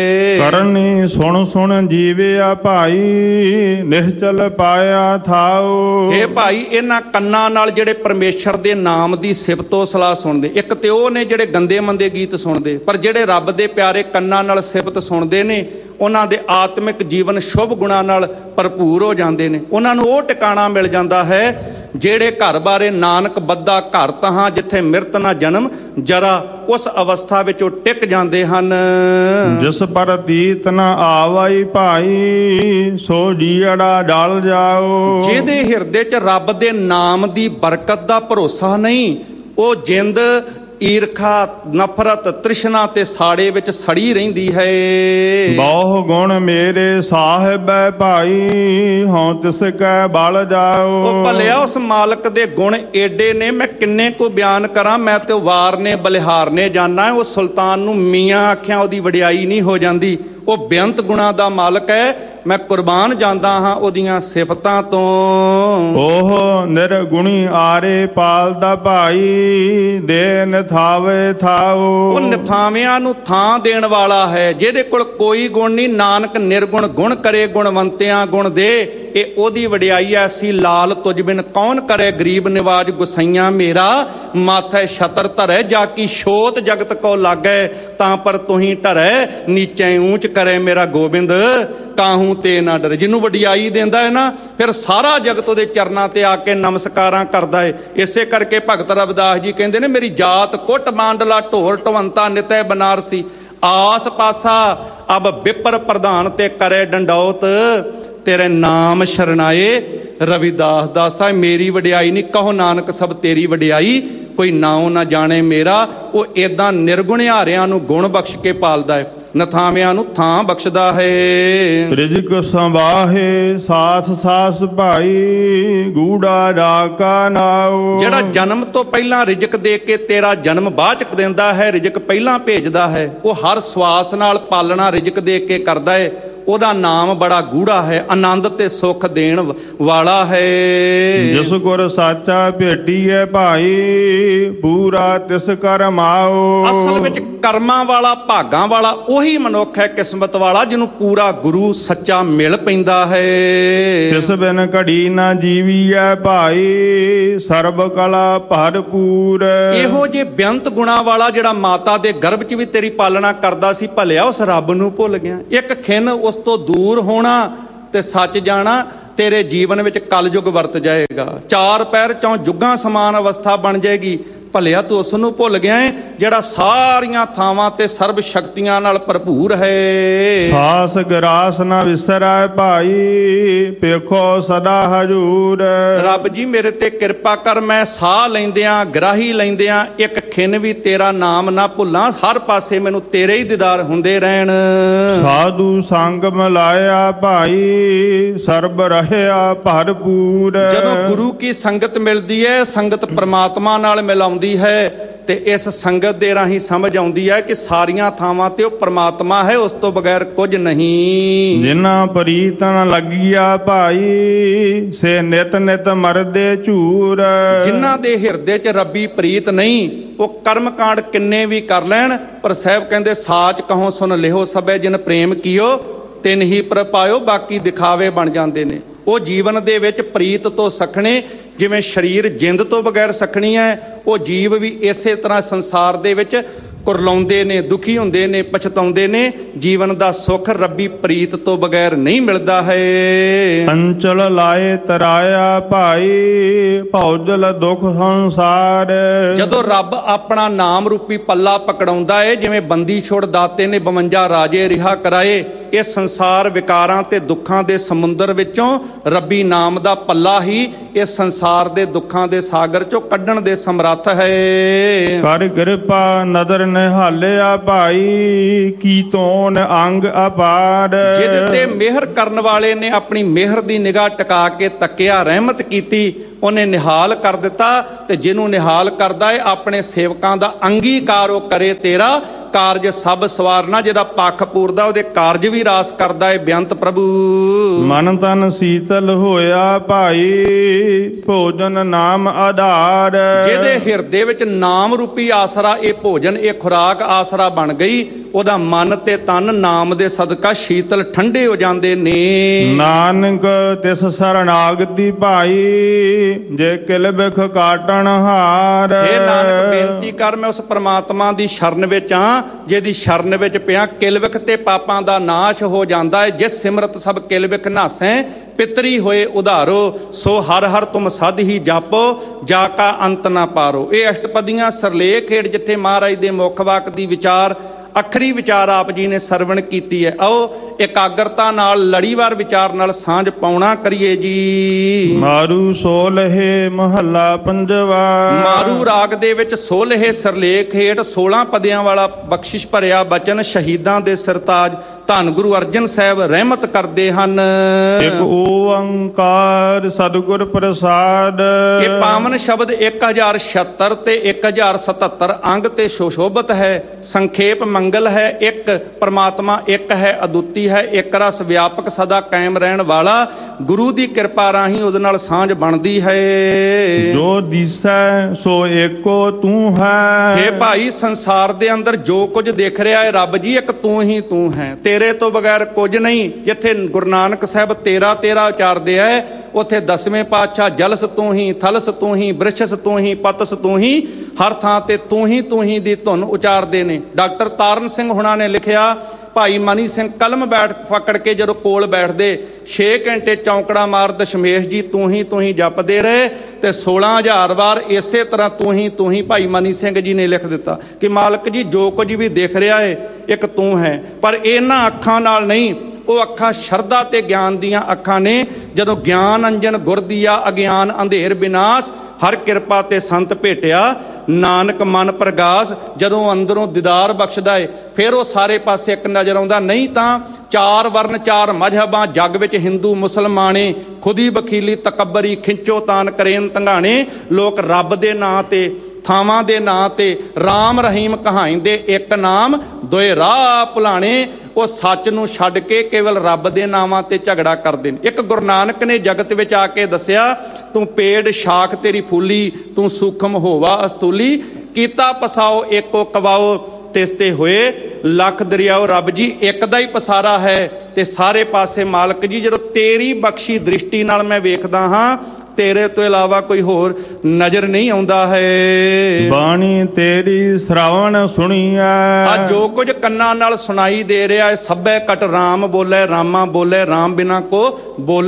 B: ਕਰਨੀ ਸੁਣ ਸੁਣ ਜੀਵਿਆ ਭਾਈ, ਨਿਹਚਲ ਪਾਇਆ ਥਾਓ।
A: ਇਹ ਭਾਈ ਇਹਨਾਂ ਕੰਨਾਂ ਨਾਲ ਜਿਹੜੇ ਪਰਮੇਸ਼ਰ ਦੇ ਨਾਮ ਦੀ ਸਿਫਤੋ ਸਲਾਹ ਸੁਣਦੇ, ਇੱਕ ਤੇ ਉਹ ਨੇ ਜਿਹੜੇ ਗੰਦੇ ਮੰਦੇ ਗੀਤ ਸੁਣਦੇ, ਪਰ ਜਿਹੜੇ ਰੱਬ ਦੇ ਪਿਆਰੇ ਕੰਨਾਂ ਨਾਲ ਸਿਫਤ ਸੁਣਦੇ ਨੇ, ਉਹਨਾਂ ਦੇ ਆਤਮਿਕ ਜੀਵਨ ਸ਼ੁਭ ਗੁਣਾਂ ਨਾਲ ਭਰਪੂਰ ਹੋ ਜਾਂਦੇ ਨੇ। ਉਹਨਾਂ ਨੂੰ ਉਹ ਟਿਕਾਣਾ ਮਿਲ ਜਾਂਦਾ ਹੈ ਜਿਹੜੇ ਘਰ ਬਾਰੇ ਨਾਨਕ ਬੱਧਾ ਘਰ ਤਹਾਂ, ਜਿੱਥੇ ਮਿਰਤ ਨਾ ਜਨਮ ਜਰਾ, ਉਸ ਅਵਸਥਾ ਵਿੱਚ ਉਹ ਟਿਕ ਜਾਂਦੇ ਹਨ।
B: ਜਿਸ ਪਰ ਤੀਤ ਨਾ ਆਵਾਈ ਭਾਈ, ਸੋ ਜੀੜਾ ਡਲ ਜਾਓ।
A: ਜਿਹਦੇ ਹਿਰਦੇ 'ਚ ਰੱਬ ਦੇ ਨਾਮ ਦੀ ਬਰਕਤ ਦਾ ਭਰੋਸਾ ਨਹੀਂ, ਉਹ ਜਿੰਦ ਈਰਖਾ, ਨਫ਼ਰਤ, ਤ੍ਰਿਸ਼ਨਾ ਤੇ ਸਾੜੇ ਵਿੱਚ ਸੜੀ ਰਹਿੰਦੀ ਹੈ।
B: ਬਹੁ ਗੁਣ ਮੇਰੇ ਸਾਹਿਬੈ ਭਾਈ, ਹਉ ਤਿਸ ਕੈ ਬਲ ਜਾਓ।
A: ਉਹ ਭਲਿਆ ਉਸ ਮਾਲਕ ਦੇ ਗੁਣ ਏਡੇ ਨੇ, ਮੈਂ ਕਿੰਨੇ ਕੋ ਬਿਆਨ ਕਰਾਂ, ਮੈਂ ਤੇ ਵਾਰ ਨੇ ਬਲਿਹਾਰ ਨੇ ਜਾਣਾ। ਉਹ ਸੁਲਤਾਨ ਨੂੰ ਮੀਆਂ ਆਖਿਆ ਉਹਦੀ ਵਡਿਆਈ ਨਹੀਂ ਹੋ ਜਾਂਦੀ। ਉਹ ਬੇਅੰਤ ਗੁਣਾਂ ਦਾ ਮਾਲਕ ਹੈ, ਮੈਂ ਕੁਰਬਾਨ ਜਾਂਦਾ ਹਾਂ ਉਹਦੀਆਂ ਸਿਫਤਾਂ ਤੋਂ।
B: ਉਹ ਨਿਰਗੁਣੀ ਆਰੇ ਪਾਲਦਾ ਭਾਈ, ਦੇ ਨਿਥਾਵੇ ਥਾਓ।
A: ਉਹ ਨਿਥਾਵਿਆਂ ਨੂੰ ਥਾਂ ਦੇਣ ਵਾਲਾ ਹੈ, ਜਿਹਦੇ ਕੋਲ ਕੋਈ ਗੁਣ ਨਹੀਂ। ਨਾਨਕ ਨਿਰਗੁਣ ਗੁਣ ਕਰੇ, ਗੁਣਵੰਤਿਆਂ ਗੁਣ ਦੇ, ਇਹ ਉਹਦੀ ਵਡਿਆਈ ਐਸੀ। ਲਾਲ ਤੁਝ ਬਿਨ ਕੌਣ ਕਰੇ, ਗਰੀਬ ਨਿਵਾਜ ਗੁਸਈਆਂ ਮੇਰਾ, ਮਾਥੈ ਛਤਰ ਧਰੈ, ਜਾ ਕੀ ਛੋਤ ਜਗਤ ਕੋ ਲਾਗੈ, ਤਾਂ ਪਰ ਤੁਹੀਂ ਧਰੈ, ਨੀਚੇ ਊਂਚ ਕਰੇ ਮੇਰਾ ਗੋਬਿੰਦ, ਕਾਹੂ ਤੇ ਨਾ ਡਰੇ। ਜਿਹਨੂੰ ਵਡਿਆਈ ਦਿੰਦਾ ਹੈ ਨਾ, ਫਿਰ ਸਾਰਾ ਜਗਤ ਉਹਦੇ ਚਰਨਾਂ ਤੇ ਆ ਕੇ ਨਮਸਕਾਰਾਂ ਕਰਦਾ ਹੈ। ਇਸੇ ਕਰਕੇ ਭਗਤ ਰਵਿਦਾਸ ਜੀ ਕਹਿੰਦੇ ਨੇ, ਮੇਰੀ ਜਾਤ ਕੁੱਟ ਮਾਂਡਲਾ ਢੋਲ ਢਵੰਤਾ ਨਿਤੈ ਬਨਾਰਸੀ, ਆਸ ਪਾਸਾ ਅਬ ਵਿਪਰ ਪ੍ਰਧਾਨ ਤੇ ਕਰੇ ਡੰਡੌਤ, ਤੇਰੇ ਨਾਮ ਸ਼ਰਨਾਏ ਰਵਿਦਾਸ ਦਾਸਾ। ਮੇਰੀ ਵਡਿਆਈ ਨਹੀਂ, ਕਹੋ ਨਾਨਕ ਸਭ ਤੇਰੀ ਵਡਿਆਈ, ਕੋਈ ਨਾਉ ਨਾ ਜਾਣੇ ਮੇਰਾ। ਉਹ ਏਦਾਂ ਨਿਰਗੁਣਿਆਰਿਆਂ ਨੂੰ ਗੁਣ ਬਖਸ਼ ਕੇ ਪਾਲਦਾ ਹੈ, ਨਥਾਵਿਆਂ ਨੂੰ ਥਾਂ ਬਖਸ਼ਦਾ ਹੈ।
B: ਰਿਜਕ ਸੰਵਾਹੇ ਸਾਥ ਸਾਸ ਭਾਈ, ਗੂੜਾ ਡਾਕਾ ਨਾਓ।
A: ਜਿਹੜਾ ਜਨਮ ਤੋਂ ਪਹਿਲਾਂ ਰਿਜਕ ਦੇ ਕੇ ਤੇਰਾ ਜਨਮ ਬਾਅਦ ਚ ਦਿੰਦਾ ਹੈ, ਰਿਜਕ ਪਹਿਲਾਂ ਭੇਜਦਾ ਹੈ, ਉਹ ਹਰ ਸਵਾਸ ਨਾਲ ਪਾਲਣਾ ਰਿਜਕ ਦੇ ਕੇ ਕਰਦਾ ਹੈ। ਉਹਦਾ ਨਾਮ ਬੜਾ ਗੂੜਾ ਹੈ, ਆਨੰਦ ਤੇ ਸੁੱਖ ਦੇਣ ਵਾਲਾ ਹੈ।
B: ਜਿਸ ਗੁਰ ਸਾਚਾ ਭੇਟੀਐ ਭਾਈ, ਪੂਰਾ ਤਿਸ ਕਰਮਾਓ।
A: ਅਸਲ ਵਿੱਚ ਕਰਮਾਂ ਵਾਲਾ, ਭਾਗਾਂ ਵਾਲਾ ਉਹੀ ਮਨੁੱਖ ਹੈ, ਕਿਸਮਤ ਵਾਲਾ, ਜਿਹਨੂੰ ਪੂਰਾ ਗੁਰੂ ਸੱਚਾ ਮਿਲ ਪੈਂਦਾ ਹੈ।
B: ਤਿਸ ਬਿਨ ਘੜੀ ਨਾ ਜੀਵੀਐ ਭਾਈ, ਸਰਬ ਕਲਾ ਭਰਪੂਰ।
A: ਇਹੋ ਜੇ ਬੇਅੰਤ ਗੁਣਾ ਵਾਲਾ ਜਿਹੜਾ ਮਾਤਾ ਦੇ ਗਰਭ 'ਚ ਵੀ ਤੇਰੀ ਪਾਲਣਾ ਕਰਦਾ ਸੀ, ਭਲਿਆ ਉਸ ਰੱਬ ਨੂੰ ਭੁੱਲ ਗਿਆ। ਇੱਕ ਖਿੰਨ ਉਸ ਤੋਂ ਦੂਰ ਹੋਣਾ ਤੇ ਸੱਚ ਜਾਣਾ ਤੇਰੇ ਜੀਵਨ ਵਿੱਚ ਕਲਯੁਗ ਵਰਤ ਜਾਏਗਾ। 4 ਪੈਰ 4 ਜੁਗਾਂ ਸਮਾਨ ਅਵਸਥਾ ਬਣ ਜਾਏਗੀ। ਭਲਿਆ ਤੂੰ ਉਸ ਨੂੰ ਭੁੱਲ ਗਿਆ ਹੈ ਜਿਹੜਾ ਸਾਰੀਆਂ ਥਾਵਾਂ ਤੇ ਸਰਬ ਸ਼ਕਤੀਆਂ ਨਾਲ ਭਰਪੂਰ ਹੈ।
B: ਸਾਸ ਗਰਾਸ ਨਾ ਵਿਸਰੈ ਭਾਈ, ਪੇਖੋ ਸਦਾ ਹਜੂਰ।
A: ਰੱਬ ਜੀ ਮੇਰੇ ਤੇ ਕਿਰਪਾ ਕਰ, ਮੈਂ ਸਾਹ ਲੈਂਦਿਆਂ, ਗਰਾਹੀ ਲੈਂਦਿਆਂ ਇੱਕ ਖਿੰਨ ਵੀ ਤੇਰਾ ਨਾਮ ਨਾ ਭੁੱਲਾਂ, ਹਰ ਪਾਸੇ ਮੈਨੂੰ ਤੇਰੇ ਹੀ ਦੀਦਾਰ ਹੁੰਦੇ ਰਹਿਣ।
B: ਸਾਧੂ ਸੰਗ ਮਿਲਾਇਆ ਭਾਈ, ਸਰਬ ਰਹਿਆ ਭਰਪੂਰ।
A: ਜਦੋਂ ਗੁਰੂ ਕੀ ਸੰਗਤ ਮਿਲਦੀ ਹੈ, ਸੰਗਤ ਪ੍ਰਮਾਤਮਾ ਨਾਲ ਮਿਲਾਉਂਦੀ ਹੈ, ਤੇ ਇਸ ਸੰਗਤ ਦੇ ਰਾਹੀਂ ਸਮਝ ਆਉਂਦੀ ਹੈ ਕਿ ਸਾਰੀਆਂ ਥਾਵਾਂ ਤੇ ਉਹ ਪ੍ਰਮਾਤਮਾ ਹੈ, ਉਸ ਤੋਂ ਬਗੈਰ ਕੁਝ ਨਹੀਂ।
B: ਜਿਨ੍ਹਾਂ ਪ੍ਰੀਤਨ ਲੱਗਿਆ ਭਾਈ, ਸੇ ਨਿਤ ਨਿਤ ਮਰਦੇ ਝੂਰ।
A: ਜਿਨ੍ਹਾਂ ਦੇ ਹਿਰਦੇ 'ਚ ਰੱਬੀ ਪ੍ਰੀਤ ਨਹੀਂ, ਉਹ ਕਰਮ ਕਾਂਡ ਕਿੰਨੇ ਵੀ ਕਰ ਲੈਣ, ਪਰ ਸਾਹਿਬ ਕਹਿੰਦੇ ਸਾਚ ਕਹੋ ਸੁਣ ਲਿਓ ਸਭੇ, ਜਿਨ ਪ੍ਰੇਮ ਕੀਓ ਤਿੰਨ ਹੀ ਪ੍ਰਪਾਇਓ, ਬਾਕੀ ਦਿਖਾਵੇ ਬਣ ਜਾਂਦੇ ਨੇ। ਉਹ ਜੀਵਨ ਦੇ ਵਿੱਚ ਪ੍ਰੀਤ ਤੋਂ ਸਖਣੇ, ਜਿਵੇਂ ਸਰੀਰ ਜਿੰਦ ਤੋਂ ਬਗੈਰ ਸਖਣੀ ਹੈ, ਉਹ ਜੀਵ ਵੀ ਇਸੇ ਤਰ੍ਹਾਂ ਸੰਸਾਰ ਦੇ ਵਿੱਚ ਕੁਰਲਾਉਂਦੇ ਨੇ, ਦੁਖੀ ਹੁੰਦੇ ਨੇ, ਪਛਤਾਉਂਦੇ ਨੇ। ਜੀਵਨ ਦਾ ਸੁੱਖ ਰੱਬੀ ਪ੍ਰੀਤ ਤੋਂ ਬਗੈਰ ਨਹੀਂ ਮਿਲਦਾ ਹੈ।
B: ਅੰਚਲ ਲਾਏ ਤਰਾਇਆ ਭਾਈ, ਭੌਜਲ ਦੁਖ ਸੰਸਾਰ।
A: ਜਦੋਂ ਰੱਬ ਆਪਣਾ ਨਾਮ ਰੂਪੀ ਪੱਲਾ ਪਕੜਾਉਂਦਾ ਏ, ਜਿਵੇਂ ਬੰਦੀ ਛੋੜ ਦਾਤੇ ਨੇ 52 ਰਾਜੇ ਰਿਹਾ ਕਰਾਏ, ਇਹ ਸੰਸਾਰ ਵਿਕਾਰਾਂ ਤੇ ਦੁੱਖਾਂ ਦੇ ਸਮੁੰਦਰ ਵਿੱਚੋਂ ਰੱਬੀ ਨਾਮ ਦਾ ਪੱਲਾ ਹੀ ਇਸ ਸੰਸਾਰ ਦੇ ਦੁੱਖਾਂ ਦੇ ਸਾਗਰ ਚੋਂ ਕੱਢਣ ਦੇ ਸਮਰੱਥ ਹੈ।
B: ਕਰ ਕਿਰਪਾ ਨਦਰ ਨਿਹਾਲਿਆ ਭਾਈ, ਕੀ ਤੋਨ ਅੰਗ ਅਪਾਰ।
A: ਜਿਹਦੇ ਤੇ ਮਿਹਰ ਕਰਨ ਵਾਲੇ ਨੇ ਆਪਣੀ ਮਿਹਰ ਦੀ ਨਿਗਾਹ ਟਿਕਾ ਕੇ ਤੱਕਿਆ, ਰਹਿਮਤ ਕੀਤੀ, ਉਹਨੇ ਨਿਹਾਲ ਕਰ ਦਿੱਤਾ। ਤੇ ਜਿਹਨੂੰ ਨਿਹਾਲ ਕਰਦਾ ਏ, ਆਪਣੇ ਸੇਵਕਾਂ ਦਾ ਅੰਗੀਕਾਰ ਉਹ ਕਰੇ ਤੇਰਾ ਕਾਰਜ ਸਭ ਸਵਾਰਨਾ। ਜਿਹਦਾ ਪੱਖ ਪੂਰਦਾ ਉਹਦੇ ਕਾਰਜ ਵੀ ਰਾਸ ਕਰਦਾ ਏ ਬੇਅੰਤ ਪ੍ਰਭੂ।
B: ਮਨ ਤਨ ਸੀਤਲ ਹੋਇਆ ਭਾਈ, ਭੋਜਨ ਨਾਮ ਆਧਾਰ।
A: ਜਿਹਦੇ ਹਿਰਦੇ ਵਿੱਚ ਨਾਮ ਰੂਪੀ ਆਸਰਾ, ਇਹ ਭੋਜਨ, ਇਹ ਖੁਰਾਕ ਆਸਰਾ ਬਣ ਗਈ, ਉਹਦਾ ਮਨ ਤੇ ਤਨ ਨਾਮ ਦੇ ਸਦਕਾ ਸ਼ੀਤਲ ਠੰਡੇ ਹੋ ਜਾਂਦੇ ਨੇ।
B: ਨਾਨਕ ਤਿਸ ਸਰਨਾਗਤੀ ਭਾਈ, ਜੇ ਕਿਲ ਬਿਖ ਕਾਟਣ ਹਾਰ।
A: ਇਹ ਨਾਨਕ ਬੇਨਤੀ ਕਰ, ਮੈਂ ਉਸ ਪ੍ਰਮਾਤਮਾ ਦੀ ਸ਼ਰਨ ਵਿੱਚ ਆਂ, ਜਿਹਦੀ ਸ਼ਰਨ ਵਿੱਚ ਪਿਆ ਕਿਲਵਿਖ ਤੇ ਪਾਪਾਂ ਦਾ ਨਾਸ਼ ਹੋ ਜਾਂਦਾ ਹੈ। ਜਿਸ ਸਿਮਰਤ ਸਭ ਕਿਲਵਿਖ ਨਾਸੈ, ਪਿਤਰੀ ਹੋਏ ਉਧਾਰੋ, ਸੋ ਹਰ ਹਰ ਤੁਮ ਸਦ ਹੀ ਜਾਪੋ, ਜਾ ਕਾ ਅੰਤ ਨਾ ਪਾਰੋ। ਇਹ ਅਸ਼ਟਪਦੀਆਂ ਸਰਲੇਖ ਹੇਠ ਜਿੱਥੇ ਮਹਾਰਾਜ ਦੇ ਮੁੱਖ ਵਾਕ ਦੀ ਵਿਚਾਰ, ਅੱਖਰੀ ਵਿਚਾਰ ਆਪ ਜੀ ਨੇ ਸਰਵਣ ਕੀਤੀ ਹੈ। ਆਓ ਇਕਾਗਰਤਾ ਨਾਲ, ਲੜੀਵਾਰ ਵਿਚਾਰ ਨਾਲ ਸਾਂਝ ਪਾਉਣਾ ਕਰੀਏ ਜੀ।
B: ਮਾਰੂ ਸੋਲਹੇ ਮਹੱਲਾ ਪੰਜਵਾ।
A: ਮਾਰੂ ਰਾਗ ਦੇ ਵਿੱਚ ਸੋਲਹੇ ਸਰਲੇਖ ਹੇਠ 16 ਪਦਿਆਂ ਵਾਲਾ ਬਖਸ਼ਿਸ਼ ਭਰਿਆ ਬਚਨ, ਸ਼ਹੀਦਾਂ ਦੇ ਸਰਤਾਜ ਧੰਨ ਗੁਰੂ ਅਰਜਨ ਸਾਹਿਬ ਰਹਿਮਤ ਕਰਦੇ ਹਨ।
B: ਇੱਕ ਓੰਕਾਰ ਸਤਿਗੁਰ ਪ੍ਰਸਾਦ।
A: ਇਹ ਪਾਵਨ ਸ਼ਬਦ 1076 ਤੇ 1077 ਅੰਗ ਤੇ ਸੁਸ਼ੋਭਿਤ ਹੈ। ਸੰਖੇਪ ਮੰਗਲ ਹੈ। ਇੱਕ ਪਰਮਾਤਮਾ ਇੱਕ ਹੈ, ਅਦੁੱਤੀ ਹੈ, ਇੱਕ ਰਸ ਵਿਆਪਕ, ਸਦਾ ਕਾਇਮ ਰਹਿਣ ਵਾਲਾ। ਗੁਰੂ ਦੀ ਕਿਰਪਾ ਰਾਹੀਂ ਉਸ ਨਾਲ ਸਾਂਝ ਬਣਦੀ ਹੈ।
B: ਜੋ ਦਿਸੈ ਸੋ ਏਕੋ ਤੂੰ ਹੈ।
A: ਇਹ ਭਾਈ ਸੰਸਾਰ ਦੇ ਅੰਦਰ ਜੋ ਕੁਝ ਦਿਖ ਰਿਹਾ ਹੈ, ਰੱਬ ਜੀ ਇੱਕ ਤੂੰ ਹੀ ਤੂੰ ਹੈ, ਤੇਰੇ ਤੋਂ ਬਗੈਰ ਕੁਝ ਨਹੀਂ। ਜਿੱਥੇ ਗੁਰੂ ਨਾਨਕ ਸਾਹਿਬ ਤੇਰਾ ਤੇਰਾ ਉਚਾਰਦੇ ਆ, ਉੱਥੇ 10ਵੇਂ ਪਾਤਸ਼ਾਹ ਜਲਸ ਤੂੰ ਹੀ, ਥਲਸ ਤੂੰ ਹੀ, ਬ੍ਰਿਛਸ ਤੂੰ ਹੀ, ਪਤਸ ਤੂੰ ਹੀ, ਹਰ ਥਾਂ ਤੇ ਤੂੰ ਹੀ ਦੀ ਧੁਨ ਉਚਾਰਦੇ ਨੇ। ਡਾਕਟਰ ਤਾਰਨ ਸਿੰਘ ਹੁਣਾਂ ਨੇ ਲਿਖਿਆ, ਭਾਈ ਮਨੀ ਸਿੰਘ ਕਲਮ ਪਕੜ ਕੇ ਜਦੋਂ ਕੋਲ ਬੈਠਦੇ 6 ਘੰਟੇ ਚੌਂਕੜਾ ਮਾਰ ਦਸ਼ਮੇਸ਼ ਜੀ ਤੂੰ ਹੀ ਜਪਦੇ ਰਹੇ, ਤੇ 16,000 ਵਾਰ ਇਸੇ ਤਰ੍ਹਾਂ ਤੂੰ ਹੀ ਭਾਈ ਮਨੀ ਸਿੰਘ ਜੀ ਨੇ ਲਿਖ ਦਿੱਤਾ ਕਿ ਮਾਲਕ ਜੀ ਜੋ ਕੁਝ ਵੀ ਦਿਖ ਰਿਹਾ ਹੈ ਇੱਕ ਤੂੰ ਹੈ। ਪਰ ਇਹਨਾਂ ਅੱਖਾਂ ਨਾਲ ਨਹੀਂ, ਉਹ ਅੱਖਾਂ ਸ਼ਰਧਾ ਤੇ ਗਿਆਨ ਦੀਆਂ ਅੱਖਾਂ ਨੇ। ਜਦੋਂ ਗਿਆਨ ਅੰਜਨ ਗੁਰ ਦੀਆ, ਅਗਿਆਨ ਅੰਧੇਰ ਵਿਨਾਸ਼, ਹਰ ਕਿਰਪਾ ਤੇ ਸੰਤ ਭੇਟਿਆ, ਨਾਨਕ ਮਨ ਪ੍ਰਗਾਸ। ਜਦੋਂ ਅੰਦਰੋਂ ਦੀਦਾਰ ਬਖਸ਼ਦਾ ਏ, ਫਿਰ ਉਹ ਸਾਰੇ ਪਾਸੇ ਇੱਕ ਨਜ਼ਰ ਆਉਂਦਾ। ਨਹੀਂ ਤਾਂ 4 ਵਰਨ 4 ਮਜ਼ਹਬਾਂ ਜੱਗ ਵਿੱਚ, ਹਿੰਦੂ ਮੁਸਲਮਾਨੇ, ਖੁਦੀ ਬਖੀਲੀ ਤਕੱਬਰੀ, ਖਿੰਚੋ ਤਾਨ ਕਰੇਨ ਧੰਗਾਣੇ। ਲੋਕ ਰੱਬ ਦੇ ਨਾਂ ਤੇ, ਥਾਵਾਂ ਦੇ ਨਾਂ ਤੇ, ਰਾਮ ਰਹੀਮ ਕਹਾਈਂਦੇ ਇੱਕ ਨਾਮ, ਦੋਏ ਰਾਹ ਭੁਲਾਣੇ। ਉਹ ਸੱਚ ਨੂੰ ਛੱਡ ਕੇ ਕੇਵਲ ਰੱਬ ਦੇ ਨਾਵਾਂ ਤੇ ਝਗੜਾ ਕਰਦੇ ਨੇ। ਇੱਕ ਗੁਰੂ ਨਾਨਕ ਨੇ ਜਗਤ ਵਿੱਚ ਆ ਕੇ ਦੱਸਿਆ, ਤੂੰ ਪੇੜ ਸ਼ਾਖ ਤੇਰੀ ਫੂਲੀ, ਤੂੰ ਸੂਖਮ ਹੋਵਾ ਅਸਤੂਲੀ, ਕੀਤਾ ਪਸਾਓ ਏਕੋ ਕਵਾਓ, ਤਿਸ ਤੇ ਹੋਏ ਲੱਖ ਦਰਿਆਓ। ਰੱਬ ਜੀ ਇੱਕ ਦਾ ਹੀ ਪਸਾਰਾ ਹੈ ਤੇ ਸਾਰੇ ਪਾਸੇ ਮਾਲਕ ਜੀ ਜਦੋਂ ਤੇਰੀ ਬਖਸ਼ੀ ਦ੍ਰਿਸ਼ਟੀ ਨਾਲ ਮੈਂ ਵੇਖਦਾ ਹਾਂ, ਤੇਰੇ ਤੋਂ ਇਲਾਵਾ ਕੋਈ ਹੋਰ ਨਜ਼ਰ ਨਹੀਂ ਆਉਂਦਾ ਹੈ।
B: ਬਾਣੀ ਤੇਰੀ ਸ਼ਰਾਵਣ ਸੁਣੀਐ।
A: ਆ ਜੋ ਕੁਝ ਕੰਨਾਂ ਨਾਲ ਸੁਣਾਈ ਦੇ ਰਿਹਾ ਹੈ, ਸਭੇ ਕਟ ਰਾਮ ਬੋਲੇ, ਰਾਮਾ ਬੋਲੇ, ਰਾਮ ਬਿਨਾ ਕੋ ਬੋਲੇ